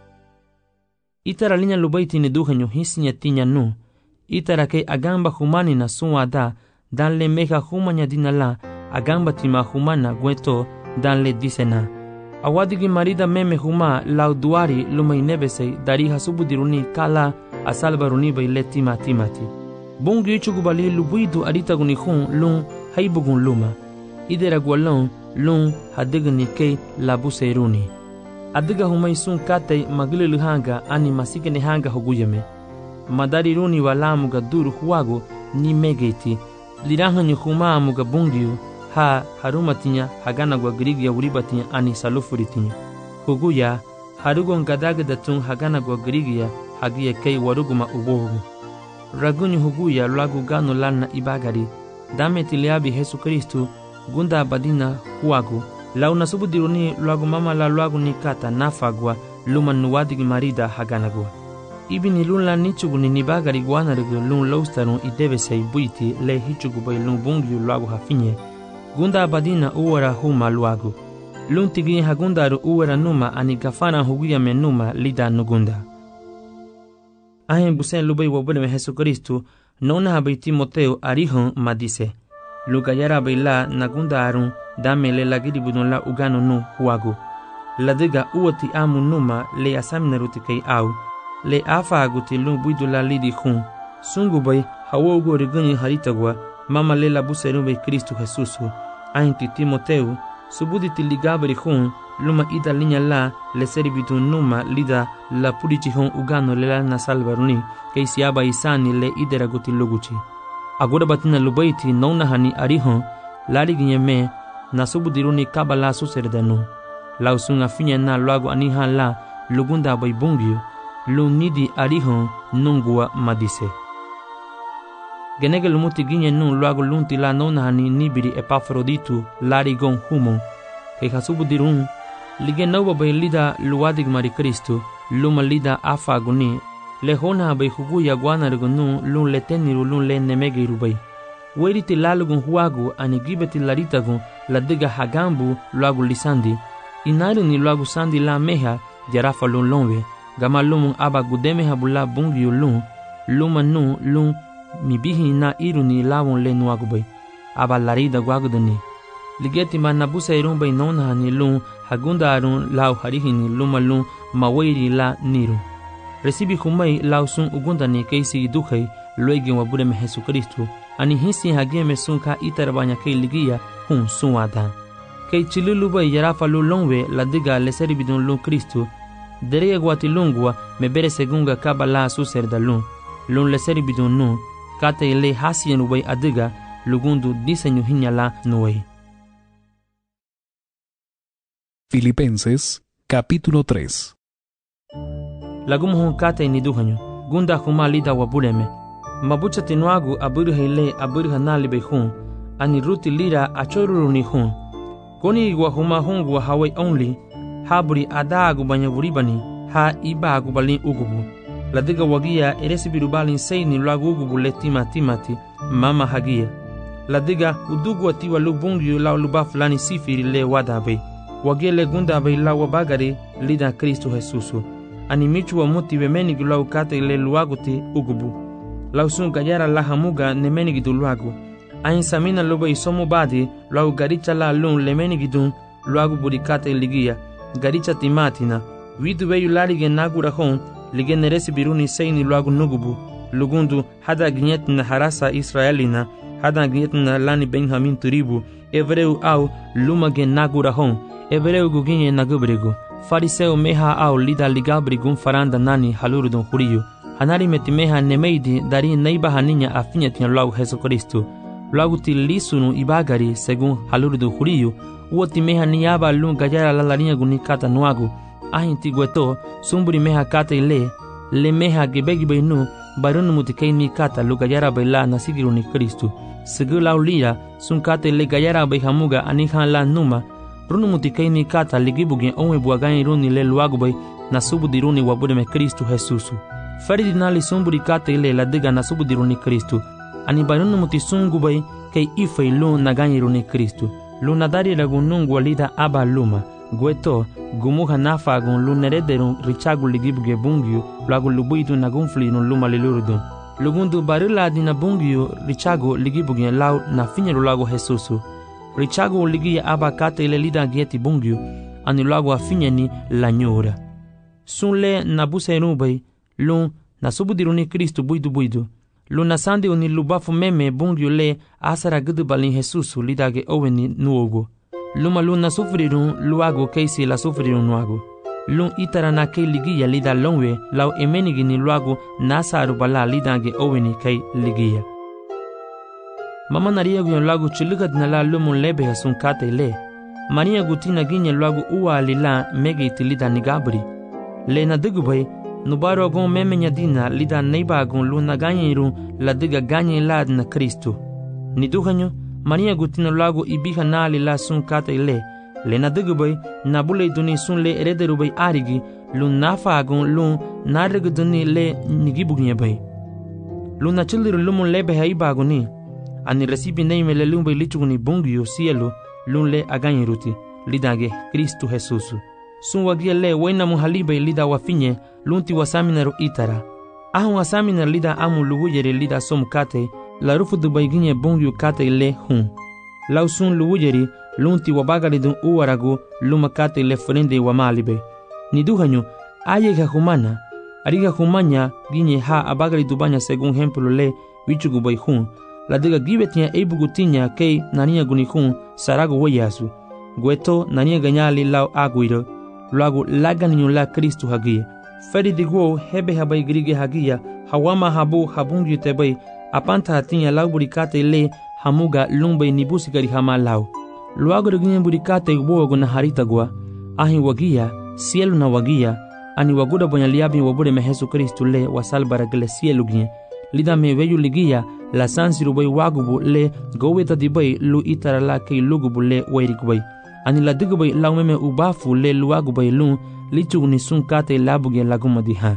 Itara linya lubay tini duhenyo hisinya tinya nu, itara kay agamba humani na sun wada, dan le meha humanya dinala, agamba tima humana gweto, dan le disena. Awadigi marida meme huma lau duari lumay nebesay dari hasubudiruni kala asalbaruni bay le tima timati. Bongi chugubali lubuidu arita guni hun lun haibugun luma. Idera gwalon lun hadigani kay labuseiruni. Adiga humay sun katay magililu hanga ani masikene hanga hoguyame. Madari runi walamuga duru huwago ni megeiti. Lirahanyo huma amuga bongiu ha harumatinya hagana gwa grigi ya uribatinya ani salufuritinya. Huguya harugon gadagadatun hagana gwa grigi ya hagia kay waruguma ubogu. Ragunyu huguya lagu gano lana ibagari. Dame tiliabi Jesu Kristu gunda abadina huwagu. Lau nasubudiruni lagu mama la lagu nikata nafagwa luma nuwadigi marida hagana gwa. Ibi ni lun la nichugu ni nibagari guanarigu lun laustarun idebesay buiti le hichugu bay lun bungiyu lagu hafinye. Gunda abadina uwara huma luagu. Lun tigi hagundaru uwara numa ani gafana huguya me numa lida nugunda. Ahen busen lubay wabune Jesu Kristu nona habay Timoteo arihon madise. Lugayara bayla nagunda arun dame le lagiri budon la ugano nu huagu. Ladiga uwati amu numa le asaminaruti kay au. Le afa aguti lun buidu la lidi hun. Sungu bay hawogo riguni haritagwa mama le la buserube Kristu Jesusu. Ainti Timoteu subuditi ligabri hun luma ida linya la le seribitu numa lida la purichi hun ugano le la nasalbaruni kay siaba isani le idera guti luguchi. Agora batina lubaiti nona hani arihon lari ginyeme na subudiruni kabala suserdanu. Lausunga finya na luagu aniha la lugunda bay bungyu lunidi arihon nungua madise. Genege lumuti ginye nun luagu lunti la nona hani nibiri Epafroditu lari gon humon kay hasubudirun lige nauba bay lida luwadig mari Kristu luma lida afa aguni le hona bay huguya guanargunu lun le teniru lun le nemegiru bay. Weriti lalugun huagu ani gibeti laritagun la diga hagambu luagu lisandi. Inaru ni luagu sandi la meha jarafa lun lonwe. Gama lumun aba gudeme habula bungiyu lun. Luma nu lun mibihi na iru ni lawon le nuagu bay. Aba larida guagudani. Ligeti ma nabusa irun bay nona ni lun hagunda arun lau harihini luma lun mawiri la niru. Recibi humay lau sun ugundani keisi duhay luegi wabure me Jesu Kristu. Ani hisi hageme sun ka itarabanya kay ligia hun sun wadan. Kay chilulu bay yarafa lu longwe la diga le seribidun lun Kristu. Dereye guati lungwa me bere segunga kaba la suserda lun. Lun le seribidun nu kate ile hasien ubay adiga lugundu diseño hinyala nuey. Filipenses capítulo tres. Lagumuhun kate ni duhanyo gunda huma lida wabuleme. Mabucha tinuagu aburu hele aburu hanali be hun ani ruti lira achoruru ni hun. Koni igwa huma hungwa hawai only haburi adagu banyabulibani ha ibagu balin ugubu. Ladiga wagia eresibiru balin seini lagu ugubu le tima timati mama hagia. Ladiga udugu atiwa lubungiyu lau luba fulani sifiri le wadabe. Wagia le gunda be lau wabagari lida Kristu Jesusu. Ani michu wa muti wemenigi lau kate le luaguti ugubu. Lau sun gayara la hamuga nemenigi du luagu. Ain samina loba isomu badi lau garicha la lun lemenigi dun luagu burikate ligia. Garicha timatina. Widu weyu larige nagura hon lige neresi biruni seini luagu nugubu. Lugundu hada gnyetna harasa Israelina. Hada gnyetna lani Benjamin turibu. Evreu au lumage nagura hon. Evreu guginye nagubrigu. fariseo meha au lida ligabri gun faranda nani haluru don juriyo. Hanari metimeha nemeidi dari neiba haninya afinya tina luagu Jesu Kristo. Luagu ti lisunu ibagari según haluru do juriyo. Uo timeha niyaba lun gayara la larinya gunikata nuagu. Ahin ti gueto sumburi meha kata ile. Le meha gebegi beinu barunu mutikei ni kata lu gayara baila nasigiru ni Kristo. Segu lau lira sun kata ile gayara baihamuga anihan la numa. Runu mutikei ni kata ligibugin onwe buagani runi le luagu bay nasubudiruni wabudeme Kristo Jesusu. Feridi nali sumburi kata ile la diga nasubudiruni Kristo. Ani barunu mutisungu bay kei ifei lu naganyiruni Kristo. Lu nadari lagunungu walida aba luma. Gueto gumuha nafa gun lu nerederun richagu ligibuge bungyu luagu lubuidu nagunfli nun luma lilurudun. Lugundu barila dina bungyu richagu ligibuge lau na finyeru luagu Jesusu. Richagu ligia aba kata ile lida gieti bungyu ani luagu afinyeni la nyura. Sunle nabuse nubay lu nasubudiruni Kristo buidu buidu. Lu nasandi uni lubafu meme bungyu le asara gudu balin Jesusu lidage oweni nuogo. Luma lu nasufrirun luago keisi la sufrirun nuago. Lun itara na kei ligia lida longwe lau emenigi ni luago nasaru bala lidage oweni kei ligia. Mama naria guyon luago chiliga dinala lumun lebe hasun kate le. Maria gutina ginye luago uwa lila mege itilida nigabri. Le na digubay nubaro gon memenya dina lida neiba gon lu na ganyirun la diga ganye lad na Kristo. Niduhanyo Maria gutina luago ibiha na lila sun kate le. Le na digubay nabule duni sun le erederubay arigi lu nafa agun lu narrig duni le nigibugnye bay. Lu na chiliru lumun lebe haiba aguni. Ani recibi neime le lumbay lichuguni bungyo cielo lun le aganyiruti lidage Kristo Jesusu. Sun wagia le wena muhalibay lida wafinye lunti wasaminaru itara. Ahun wasamina lida amu luwuyere lida som kate la rufu dubay ginye bungyo kate le hun. Lau sun luwuyeri lunti wabagari dun uwaragu luma kate le frende wamalibe. Niduhanyo ayega humana ariga humanya ginye ha abagari dubanya según ejemplo le wichugubay hun. La diga gibetia ebugutinya kei nania gunikun sarago weyasu. Gueto nania ganyali lau aguiro. Luago laganiyo la Kristo hagia. Feri diguo hebe habay grige hagia. Hawama habu habungi tebay. Apanta hatinya lau burikate le hamuga lumbay nibusigari hama lau. Luago reginye burikate ubogo na harita gua. Ahi wagia, cielo na wagia. Ani waguda bonyaliabi wabure me Jesu Kristo le wasalbara gele cielo ginye. Lida me veyu ligia la sansiru bay wagubu le goweta di bay lu itara la kei lugubu le wairikubay. Ani la digubay lau meme ubafu le luagubay lun lichuguni sun kate labuge lagumadiha.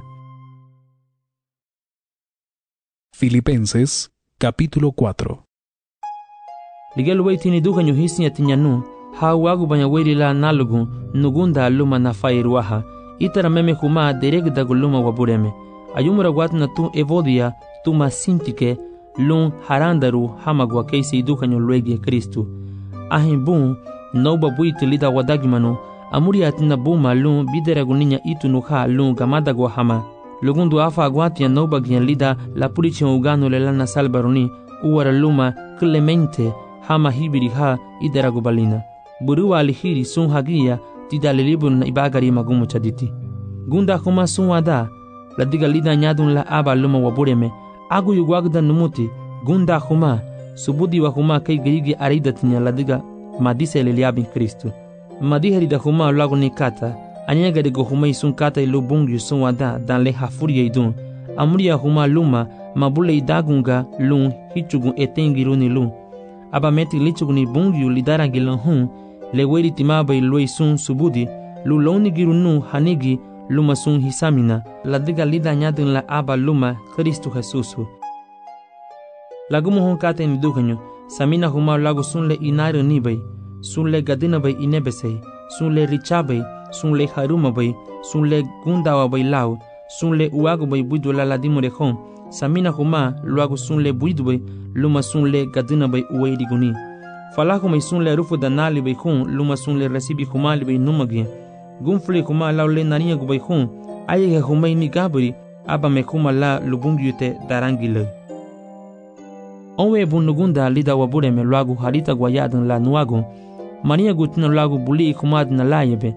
Filipenses capítulo cuatro. Ligel way tini dukanyo hisinya tinyanu ha wagubanya wairi la nalugun nugunda luma na fairuaha itara meme kuma dereg daguluma wabureme. Ayumura watna tu evodia tuma sintike lun harandaru hamagwa keisi dukanyo luegie Kristo. Ahin bun noba buitu lida wadagimano amuri atina buma lun bideraguninha itu nuha lun gamadagwa hama. Lugundu afa aguatia noba gian lida la purichion ugano le lana salbaroni uwara luma clemente hama hibiri ha ideragubalina. Burua alihiri sun hagia tidale libun na ibagari magumu chaditi. Gunda kuma sun wada la diga lida nyadun la aba luma wabureme. Agu yugwagda numuti gunda huma subudi wa huma kei gerigi arida tinya ladiga madise leliabin Kristo. Madiheri da huma lagu ni kata anyega de go huma isun kata ilu bungyu sun wada dan le hafuria idun. Amuria huma luma mabule idagunga lun hichugun etengiruni lun. Aba meti lichuguni bungyu lidara gilan hun le weri timaba ilu isun subudi lu loni girunu hanigi luma sun hisamina la diga lida nyadun la aba luma Kristo Jesusu. Lagumu hon kate ni dukanyo samina huma lagu sun le inaru nibay sun le gadina bay inebesay sun le richabay sun le haruma bay sun le gundawa bay lau sun le uago bay buidu la ladimure hon samina huma lagu sun le buidu bay luma sun le gadina bay uwe diguni falahu may sun le rufu danali bay hon luma sun le resibi huma li bay numagin gunfle kuma lau le nania gubay hun ayega humay ni gabri aba me kuma la lubungyute darangile. Onwe bunugunda lida wabure me luagu harita guayadan la nuagu mania gutina luagu buli kumad na layebe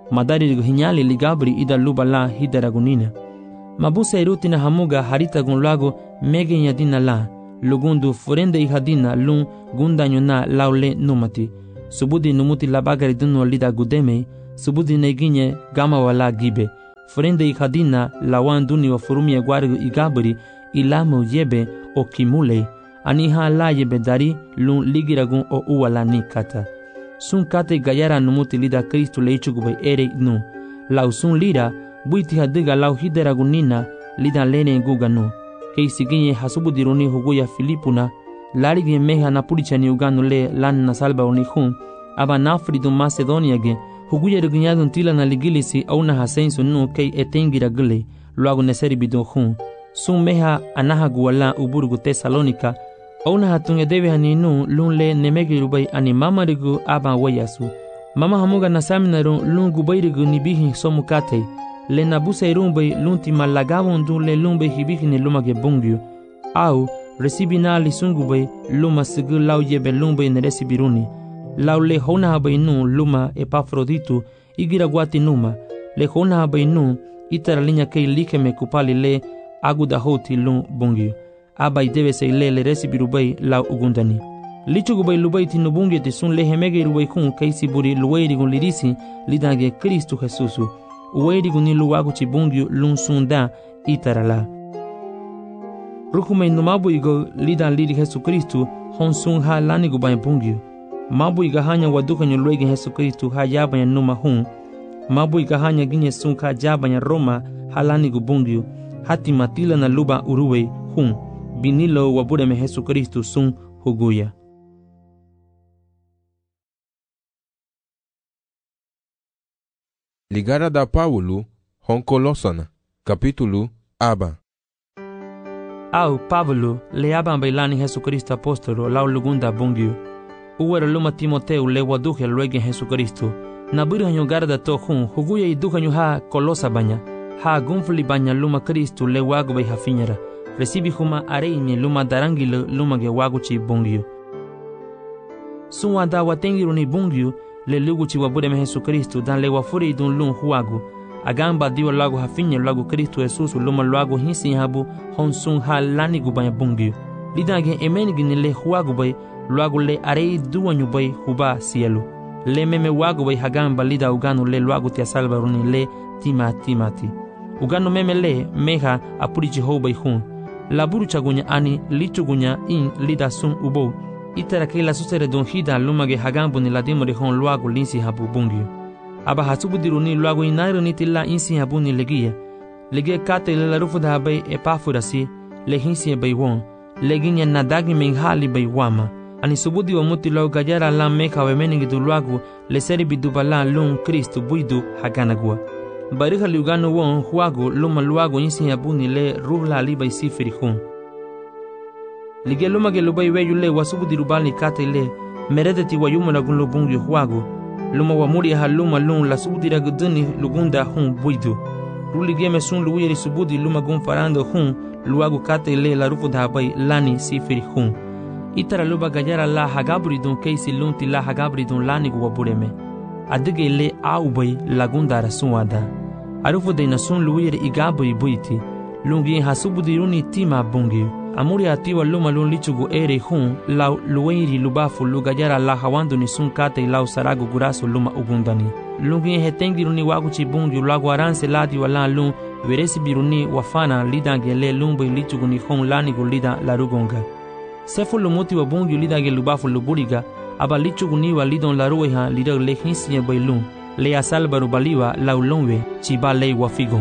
madari hinyali ligabri ida lubala hidaragunina. Mabusa irutina hamuga haritagun lago mege yadina la, lugundu forende ihadina lun gundanyona laule numati. Subudi numuti labagari duno lida gudeme, subudi neginye gama wala gibe. Forende ihadina lawan duni wa furumie guargu igabri ilamu yebe o kimule, aniha la yebe dari lun ligiragun o uwala ni kata. Sun kate gayara numuti lida Kristu leichugube ere nu. Lau sun lira, buiti hadiga lau hideragunina lida lene guga nu. Kei siginye hasubudiruni huguya Filipuna, larigi meha napulichani uganu le lan na salba unihun, aba nafridu Macedonia ge, huguya regunyadun tila na ligilisi au na hasensu nu kei etengira gule, luagu neseri bidun hun. Sun meha anaha guwala uburgu Tesalonika, au na hatunge debe haninu lun le nemegi rubai ani mama rigu aba wayasu. Mama hamuga nasaminarun lun gubairigu nibihi somukate, le nabusa irumbai lunti malagavon dun le lumbai hibihi ni lumage bungyu, au resibina li sungubai luma sigu lau yebe lumbai ne resibiruni, lau le hona habai nu luma Epafroditu igira guati numa, le hona habai nu itara linya kei likeme kupali le aguda hoti lun bungyu, abai debe se le le resibirubai lau ugundani. Lichugubai lubai tinu bungye te sun le hemege rubai kun kaisi buri luwairi gun lirisi lidage Kristu Jesusu, uwairi gun nilu wagu chibungyu lun sunda itarala. Rukumei numabu igo lidan liri Jesu Kristu hon sun ha lani gubai bungyu. Mabu iga hanya waduka nyo luegi Jesu Kristu ha yabanya numa hun. Mabu iga hanya ginye sun ka jabanya Roma ha lani gubungyu. Hati matila na luba uruwe hun. Binilo wabureme Jesu Kristu sun huguya. Ligara da Paulo, hon Colosana, capítulo aba. Au Pablo le aban bailani Jesu Cristo apostolo lau lugunda bungyu. Uwera luma Timoteu le waduhe luegi Jesu Cristo. Nabiru hanyo garda to hun, huguya iduha nyo ha Colosa banya. Ha gunfli banya luma Cristo le wagu bai hafinyara. Recibi huma areimi luma darangi le luma ge wagu chi bungyu. Sunwa da watengiru ni bungyu le lugu chi wabudeme Jesu Cristo dan le wafuri idun lun huagu. Agamba diwa lagu hafinya lagu Kristo Jesus luma lagu hinsi habu hon sun ha lani gubaya bungyu. Lidage emenigi ni le huagu bay lagu le arei duwanyu bay huba sielu. Le meme wagu bay hagamba lida uganu le lagu tia salva runi le tima timati. Uganu meme le meha apurichi ho bay hun. Laburu chagunya ani lichugunya in lida sun ubo. Itara ke la susere don hida lumage hagambu ni ladimo de hon lagu linsi habu bungyu. Aba hasubudiruni luago inairu nitila insi habuni legia. Legia kate le la rufu da bay Epafurasi, le hinsi bay won, leginya nadagi menghali bay wama. Ani subudi wa muti lau gajara la meka we meningi du luago, le seri bidubala lun Kristu buidu haganagua. Bariha liugano won huago luma luago insi habuni le ruhla li bay sifiri hun. Legia luma ge lubay weyu le wasubudirubali kate le, meredeti wa yumu lagun lubungi huago. Luma wa muri ha luma lun la subudira guduni lugunda hun buidu. Ruli geme sun luwiri subudi luma gun farando hun luagu kate le la rufu dhabai lani sifiri hun. Itara luba gajara la hagabri dun keisi lunti la hagabri dun lani guwa bureme. Adige le au bay lagunda rasuada. Arufu de na sun luwiri igabri buiti. Lungi ha subudiruni tima bungi. Amuri atiwa luma lun lichugu ere hun lau luweiri lubafu lugajara la hawandu ni sun kate lau saragu gurasu luma ugundani. Lungi hetengiruni wagu chibungi lagu aranse ladi wala lun veresi biruni wafana lidangele lumbe lichugu ni hun lani gulida larugonga. Sefu lumuti wa bungi lidage lubafu luburiga aba lichugu ni wa lidon larueha lidag le hinsiye bailun le asalbaru baliwa lau lunwe chibale wafigon.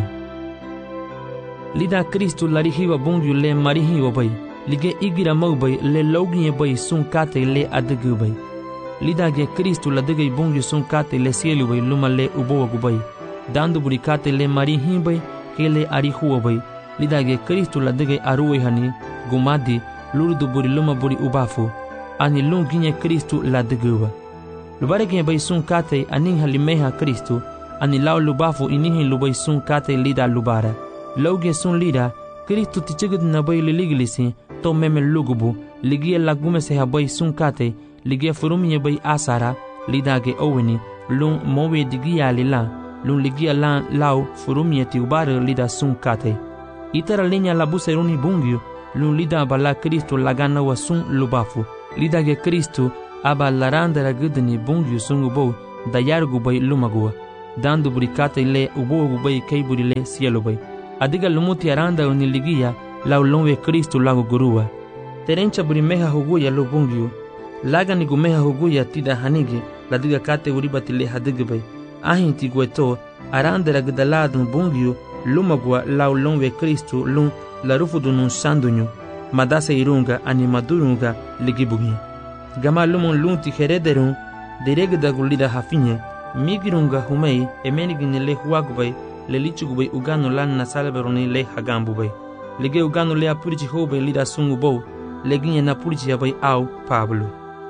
Lida Kristu larihiwa bungyu le marihiwa bay. Lige igira mau bay le loginye bay sun kate le adigu bay. Lida ge Kristu ladigay bungyu sun kate le sielu bay luma le ubowa gubay. Dandu buri kate le marihi bay ke le arihuwa bay. Lida ge Kristu ladigay aruwe hani gumadi lurdu buri luma buri ubafu. Ani lunginye Kristu ladiguwa. Lubare ge bay sun kate aning halimeha Kristu. Ani lau lubafu inihin lubay sun kate lida lubara. Lauge sun lida, Kristu tichigid na bay liligilisi, to meme lugubu, ligia lagume se habay sun kate, ligia furumye bay asara, lidage oweni, lun mowe digia lila, lun ligia lan lau furumie ti ubare lida sun kate. Itara linya la buseruni bungyu lun lida bala Kristo lagana wa sun lubafu. Lida ge Kristo aba larandera gudni bungyu sun ubo dayar gubay lumagua. Dandu burikate le ubo gubay kay burile cielo bay. Adiga lumuti aranda uniligia lau lonwe Kristo lago gurua. Terencha burimeha huguya lo bungyu. Laga ni gumeha huguya tida hanige la diga kate uribati le hadigbe ahin ti gueto arandera gdaladun bungyu lumagwa lau lonwe Kristo lun la rufudu nun sandunyu madasa irunga animadurunga ligibugi gama lumon lun ti herederun deregda gulida hafinye migirunga humei emenigine le huagubay le lichugubay ugano lan na salberoni le hagambubay lege ugano le apurichi hobe lida sungubo leginye na purichi yabay au Pablo.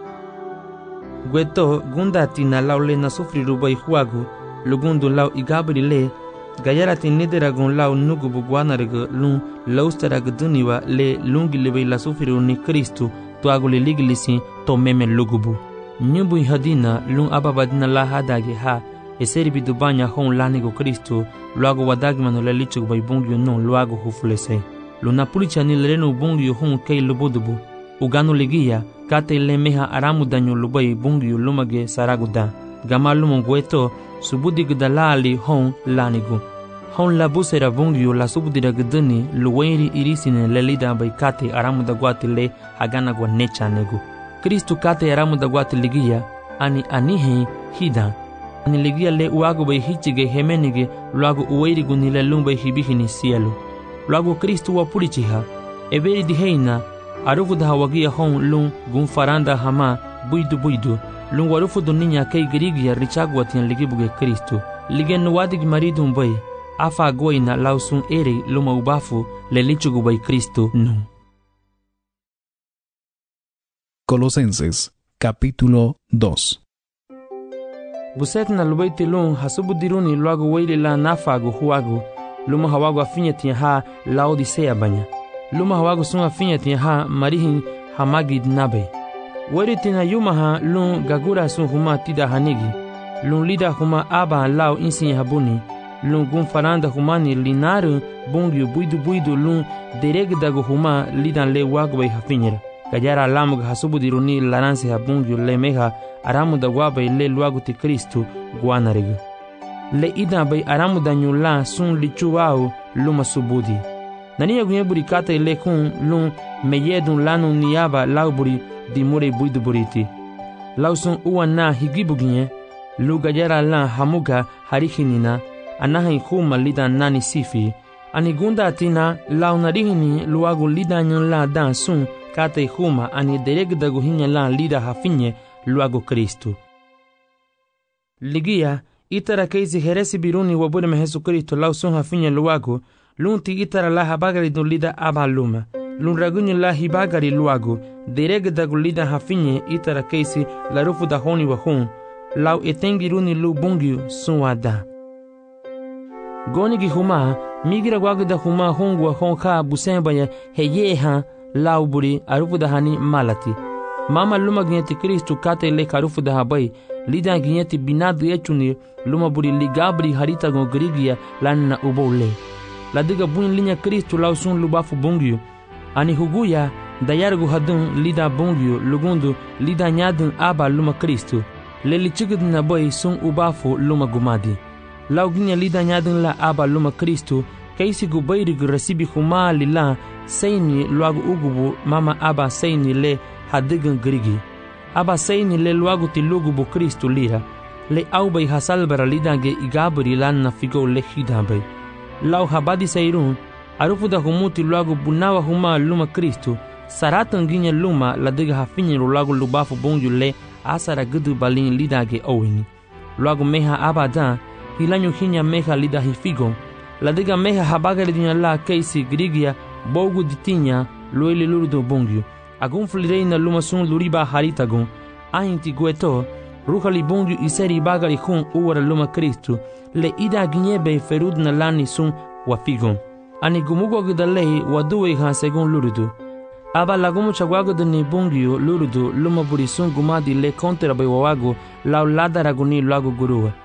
Gueto gunda tina lau le na sufriru bay huagu lugundu lau igabri le gayara tinidera gun lau nugubu guanarga lun laustaraga duniwa le lungi lebe la sufriru ni Kristo tuagu le ligilisi to meme lugubu nyubu hadina lun ababadina la hadage ha eseribi dubanya hon lanigo Kristo luagu wadagmano le lichugu bay bungyu non luagu hufulese luna pulicha ni lereno bungyu hon kei lubudubu ugano legia kate le meha aramu danyo lubay bungyu lumage saraguda gama lumon gueto subudi gdalali hon lanigu hon la busera bungyu la subudira gdani luwairi irisine le lida bay kate aramu da guati le hagana gwa necha negu Kristo kate aramu da guati legia ani anihe hida ani legia le uago bay hichige hemenige luago uwairi gunile lumbay hibihini cielo luago Kristo wa pulichiha eberi diheina arufu da hawagia hon lun gun faranda hama buidu buidu lun warufu duninya kay grigia richagwa tian ligibuge Kristo ligen wadig maridu mbay afa goina lausun ere luma ubafu le lichugu bay Kristo no. Colosenses capítulo dos. Buset na lubaiti lun hasubu diruni luagu weili la nafagu huagu luma hawagu afinya tian ha laodisea banya luma hawagu sun afinya tian ha marihin hamagid nabe weri tina yuma ha lun gagura sun huma tida hanigi lun lida huma aba lao insin habuni lun gun faranda humani linaru bungyu buidu buidu lun deregdagu huma lidan le wagbay hafinyera gajara lamug hasubu diruni laransi habungyu le meha aramu da wabay le luagu ti Kristo guanarigu le ida bay aramu da nyula sun lichuwau luma subudi nani gunye buri kata ile kun lun meyedun lanu niyaba lauburi di mure buidu buriti lausun uwa na higibuginye lu gajara la hamuga harihinina anahin kuma lida nani sifi ani gunda atina lau narihini luagu lida nyan la dan sun kata huma ani deregdagu hinya la lida hafinye luagu Kristo ligia itara keisi heresi biruni wabure me Jesu Kristo lau sun hafinye luagu lunti itara la habagari dun lida aba luma lun ragunye la hibagari luagu deregdagu lida hafinye itara keisi la rufu da honi wa hun lau etengiruni lu bungyu sun wada goni gi huma migira gwagu da huma hongwa honka busembaya heyeha lau buri arufu da hani malati mama luma ginyeti Kristo kate le karufu da habai lida ginyeti binadu echuni luma buri ligabri harita gongrigia lanna ubole ladiga buin linya Kristo lau sun lubafu bungyu ani huguya dayargu hadun lida bungyu lugundu lida nyadun aba luma Kristo le lichigid na boy sun ubafu luma gumadi lau ginya lida nyadun la aba luma Kristo kaisi gubayrig rasibi huma lila sayni luagu ugubu mama aba sayni le hadigan grigi aba sayni le luagu ti lugubu Kristo lira le aubay hasalbara lidange igabri lanna figo le hidambay lau habadi sayrun arufu da humuti luagu bunawa huma luma Kristo saratan ginya luma ladiga hafinyi luagu lubafu bungyu le asara gudu balin lidage owini luagu meha abadan hilanyu hinya meha lida hifigo ladiga meha habagari dinya la keisi grigia bogu ditinya loili lurudo bungyu agun flireina luma sun luriba haritagun ahinti gueto ruhali bungyu iseri bagari hun uwara luma Kristo le ida ginyebe ferudna lani sun wafigon ani gumugo gidalei waduwe ha segun lurudu aba lagumu chagwago de ni bungyu lurudu luma buri sun gumadi le kontra bay wawago lau ladara guni lagu guruwa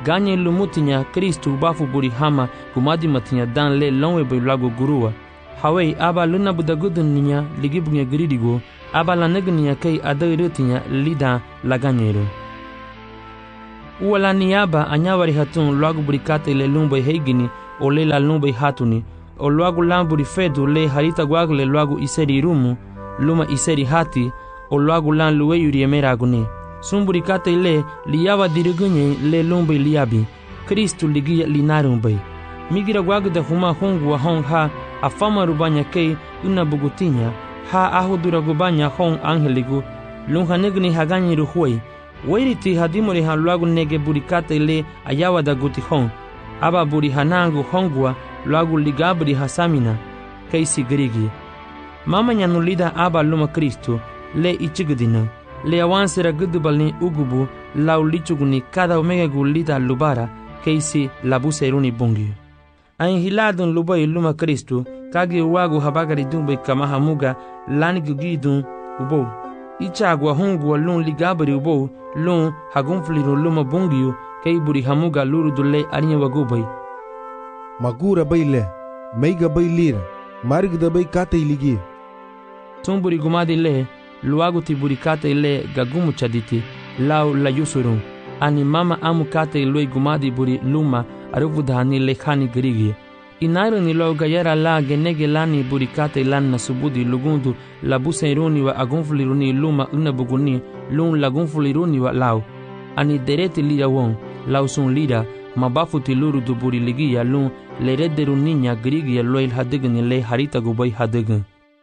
Ganye lumutinya Kristu bafu buri hama gumadi matinya dan le lonwe bay lagu gurua. Hawai aba luna budagudun ninya ligibunya giridigo aba la negniya kay adayrutinya lida laganyero. Uwala niyaba anyawari hatun lagu buri kate le lumbay heigini o le la lumbay hatuni o lagu lamburi fedu le harita gwagle lagu iseri rumu luma iseri hati o lagu lan luwe yuri emeragune. Sumburi kate le liyawa dirigunye le lumbay liyabi Kristu ligiya linarumbay. Migira gwagda huma hongu wa hong ha afama rubanya kei una bugutinya ha ahudura gubanya hong angeligu lunha negni haganyi ruhuay wairiti hadimori ha luagu nege burikate le ayawa da guti hong aba buri hanangu hongwa luagu ligabri hasamina kei sigrigi mama nyanulida aba luma Kristu le ichigdina le awansera gudubalni ugubu lau lichuguni kada omega gulida lubara kei si labuseruni bungi Ain hiladun lubai luma Kristu kagi wagu habagari dumbe kamahamuga lani gugidun ubo ichagwa hongu lun ligabari ubo lun hagunfliru luma bungiu kay buri hamuga luru dulle arinya wagubai magura baile meiga bailir marigda bai kate iligi tumburi gumadi le luagu tiburi kate le gagumu chaditi lau la yusurun ani mama amu kate lui gumadi buri luma aruvudhani lekhani grigi inaru ni lo gayara la genege lani burikate lanna subudi lugundu labuseruni wa agunfuliruni luma unabuguni lun lagunfuliruni wa lau ani dereti lira won lau sun lira mabafuti luru du buri ligiya lun lerederu niña grigi loil hadigni le harita gubay hadign.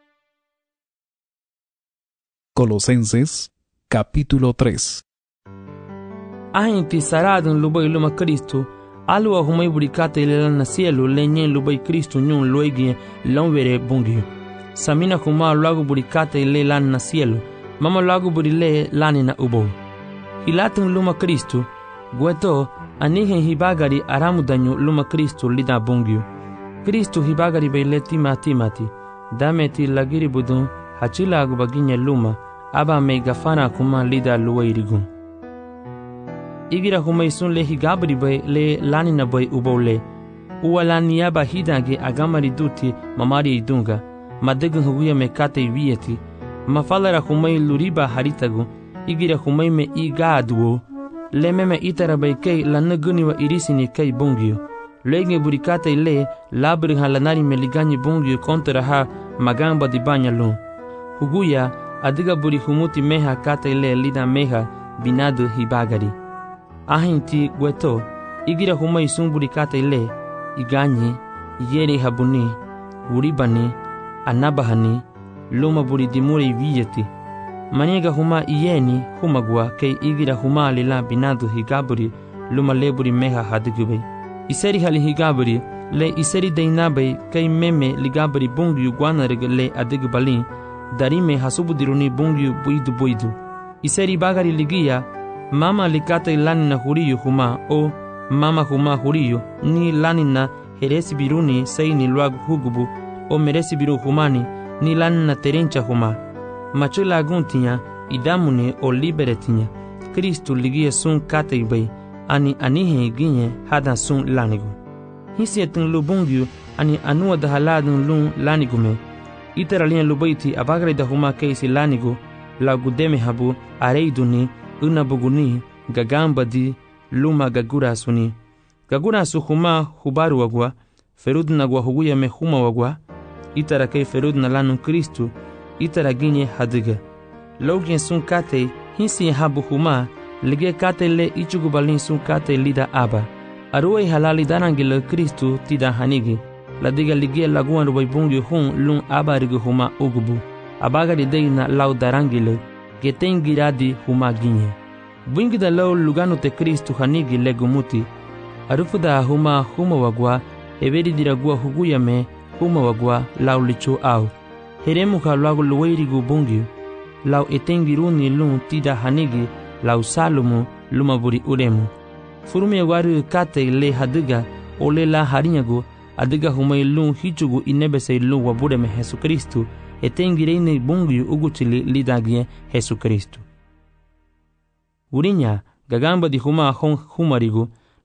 Colosenses capítulo tres. Ahinti saradun lubay luma Kristu alu ahumay burikate ilelan na cielo lenyen lubay Kristu nyun loigi lonvere bungi samina kuma lagu burikate ilelan na cielo mama lagu burile lani na ubo hilatun luma Kristu gueto anihen hibagari aramudanyu luma Kristu lida bungi Kristu hibagari baile tima timati dameti lagiri budun hachila agubaginya luma aba megafana kuma lida luwairigun igira humay sun le higabri bay le lanina bay ubole uwala niyaba hidange agamari duti mamari idunga madegun huguya mekate wieti mafalara humay luriba haritagu igira humay me igaduo le meme itara bay kay lanaguni wa irisini kay bungio lege burikate le labri halanari meligani bungio kontra ha magamba di banyalun huguya adiga buri humuti meha kate le lida meha binadu hibagari ahinti gueto igira humay sumburi kate le iganyi yeri habuni uribani anabahani luma buri dimuri viyeti maniga huma iyeni humagwa kay igira huma lila binadu higaburi luma leburi meha hadigube iseri hali higaburi le iseri deinabe kay meme ligaburi bungi guanareg le adigbalin darime hasubudiruni bungi buidu buidu iseri bagari ligia mama likate lanina huriyo huma o mama huma huriyo ni lanina heresi biruni seini luagu hugubu o meresi biru humani ni lanina terencha huma machula aguntinya idamune o liberetinya Kristu ligia sun kate bay ani anihe ginye hada sun lanigu hisietun lubungyu ani anua da haladun lun lanigume itaralien lubaiti abagre da huma keisi lanigu lagudeme habu areiduni unabuguni gagamba di luma gagurasuni gagurasu huma hubaru wagwa ferudna gwa huguya me huma wagwa itara kay ferudna lanun Kristu itara ginye hadiga login sun kate hinsi habu huma lige kate le ichugubalin sun kate lida aba aruay halali darangile Kristu tida hanigi ladiga lige laguan rubay bungi hun lun aba rigu huma ugubu abagari deina lau darangile getengiradi huma ginye bwingida lau lugano te Kristu hanigi legumuti arufuda huma huma wagwa eberi diragua huguyame huma wagwa lau licho au heremu ka lagu luwairigu bungi lau etengiruni lun tida hanigi lau salumu lumaburi uremu furume waru kate le hadiga ole la harinyagu adiga humay lun hichugu inebese lun wabureme Jesu Kristu etengirene bungi uguchili lidagie Jesu Kristu urinya gagamba di huma hon humarigu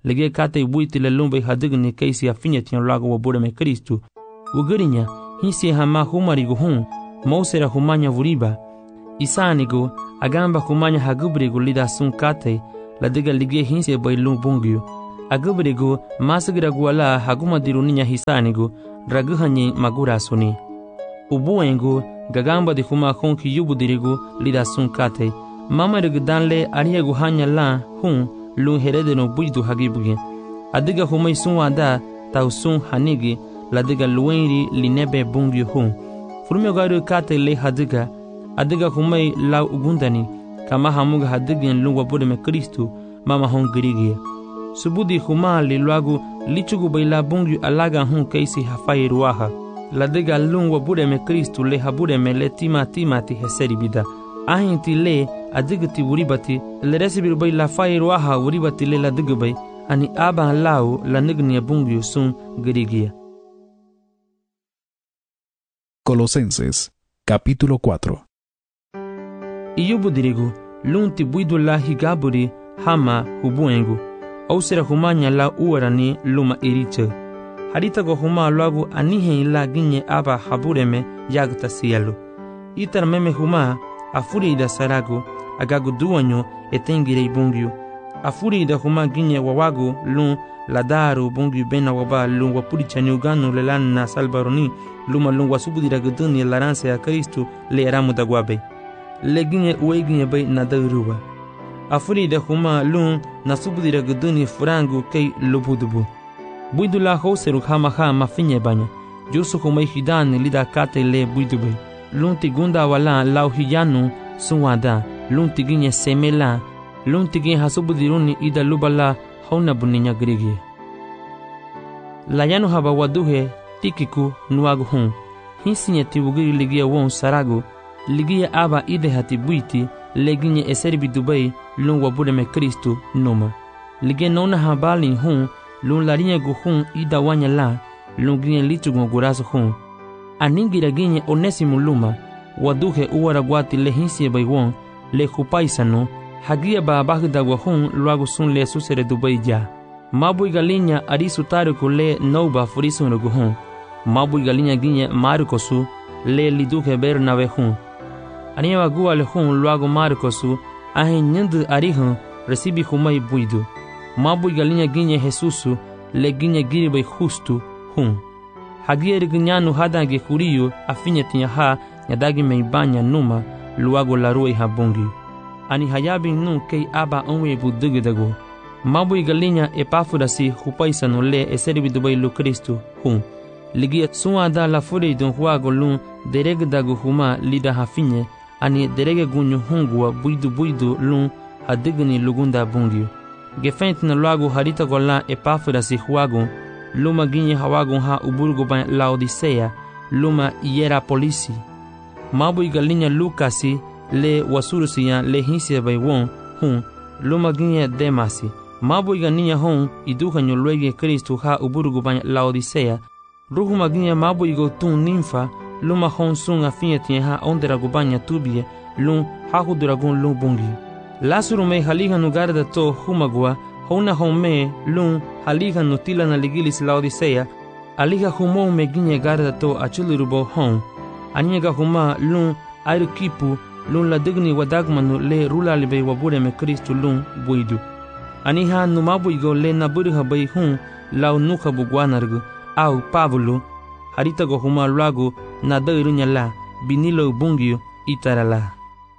lege kate buiti le lumbe hadigni kaisi afinya tian lago wa bore me Kristu. Ugarinya hisi hama humarigo hun mausera humanya vuriba. Isanigo agamba humanya hagubrigo lida sun kate la diga lige hinsi bai lumbungyu. Agubrigo masagira guala haguma diruninya hisanigo draguhanye magura suni. Ubuengo gagamba de huma honki yubu dirigo lida sun kate. Mama rigdanle ariego hanya la hun lu herede no buidu hagibuge. Adiga humai sun wada tau sun hanigi la diga luenri linebe bungyu hun. Furme garu kate le hadiga adiga humai la ugundani kama hamuga hadigen lu wabure me Kristu mama hon girigi. Subudi huma li luagu lichugu baila bungyu alaga hun kaisi hafai ruaha. La diga lu wabure me Kristu le habure me le tima tima ti heseri bida. Ahinti le adigati wuribati le resibiru bay la fairu aha wuribati le la digubay ani aba lao la nignia bungyu sun girigia. Colosenses, capítulo cuatro. Iyubu dirigu lunti buidu la higaburi hama hubuengu au sera humanya la uarani luma iriche. Harita go huma luagu anihe ila ginye aba habureme yagta sielu. Itar meme huma afuri ida sarago agagu duanyo etengire bungyu. Afuri ida huma ginye wawagu lun ladaru bungyu bena waba lun wapuri chanyuganu lelan na salbaroni luma lun wasubudira guduni laranse a Kristu le eramu dagwabe. Le ginye uwe ginye bay nadaruwa. Afuri ida huma lun nasubudira guduni furangu kei lubudubu. Buidu la hoseru hama hama finye banya. Jusu huma hidani lida kate le buidube. Lunti gunda wala lau hiyanu suwada lunti ginye semela lunti ginye hasubudiruni ida lubala hauna buninya grigi. Layanu haba waduhe tikiku nuagu hun hinsinye tiwugiri ligia won saragu ligia aba ide hati buiti leginye eseribi dubai lun wabude me Kristu numa. Ligia nona habali hun lun larinye gu hun ida wanya la lun ginye lichugu gurasu hun. Aningira ginye Onesimu luma waduhe uwara guati le hinsie baywon le hupaisano hagia ba bagda wahun luagu sun le susere dubai ja. Mabu igalinya arisu tariku le nouba furisun ruguhun. Mabu igalinya ginye marikosu le liduhe bernawe hun. Aniwa gua le hun luagu marikosu ahe nyendu arihun resibi humai buidu. Mabu igalinya ginye Jesusu le ginye giribay justu hun. Hagia rignyanu hadange kuriyo afinya tinya ha nyadagi meibanya numa luago larue habungi. Ani hayabi nu kei aba onwe budugidago. Mabu igalinya Epafurasi hupaisano le eseribi dubai lu Kristu hun. Ligia suada la fure don huago lun deregdago huma lida hafinye ani derege gunyu hungua buidu buidu lun hadigni lugunda bungi. Gefent na luago harita gola Epafurasi huago luma ginye hawagun ha uburgo ba Laodicea luma Hierapolisi. Mabu igalinya Lukasi le wasurusiya le hinsia bay won hun luma ginye Demasi. Mabu igalinya hon iduhanyo luege Kristu ha uburgo ba Laodicea. Ruhuma ginye mabu igotun ninfa luma hon sun afinya tinya ha ondera gubanya tubie lun ha huduragun lun bungi. Lasuru me haliga nugarda to humagua hona home lun haliga nutila na ligilis Laodicea aliga humo me ginye garda to achulurubo hon aniga huma lun airukipu lun la digni wadagmanu le rula libe wabure me Kristu lun buidu aniha numabu igo le naburiha bay hun lau nuka bugwanargu au Pavulu harita go huma luagu na dairunya la binilo bungio itarala.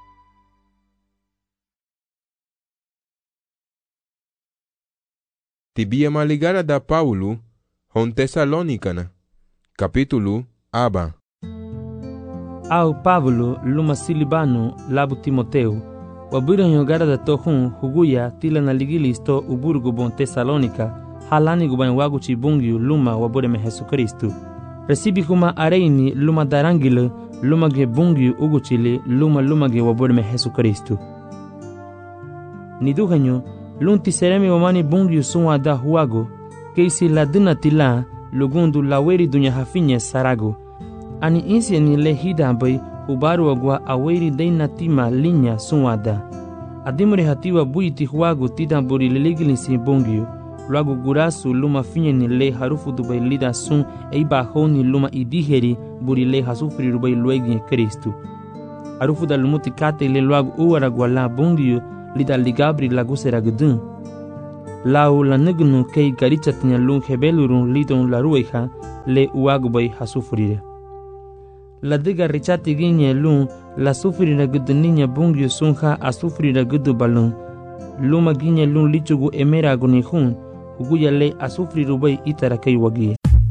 Tibia maligara da Paulo hon Tesalonicana capítulo aba. Au Pavulu luma silibano labu Timoteu wabura nyogara da tohun huguya tila na ligilis to uburgo bon Tesalonica halani guban wagu chibungiu luma wabure me Jesu Kristu. Resibi kuma areini luma darangile luma ge bungiu uguchile luma luma ge wabure me Jesu Kristu. Niduhanyo lunti seremi wamani bungiu sunwa da huago keisi la dina tila lugundu laweri dunya hafinye sarago. Ani insi ni le hida bay ubaru agwa aweri deina tima linya sunwa da. Adimure hatiwa buiti huago tida buri liligilisi bungiu luego gurasu luma finye ni le harufu dubai lida sun e bajo ni luma idiheri buri le hasufri rubai luegi en Cristo. Harufu da lumuti kate le luego uara guala bundio lida ligabri lagusera gudun. Lau la negnu kei garichatnya lung hebelurun lidon la rueja le uagubai hasufrire. La diga richati ginye lung la sufrira guduninya bungyo sunha a sufrira gudu balun. Luma ginye lung lichugu emera agunihun uguya le a sufrirubai itara kei wagie.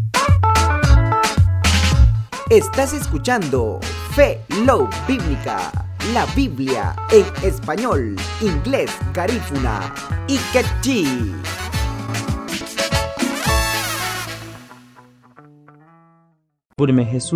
Estás escuchando Fe Love Bíblica, la Biblia en español, inglés, garífuna y quechí. Por me Jesús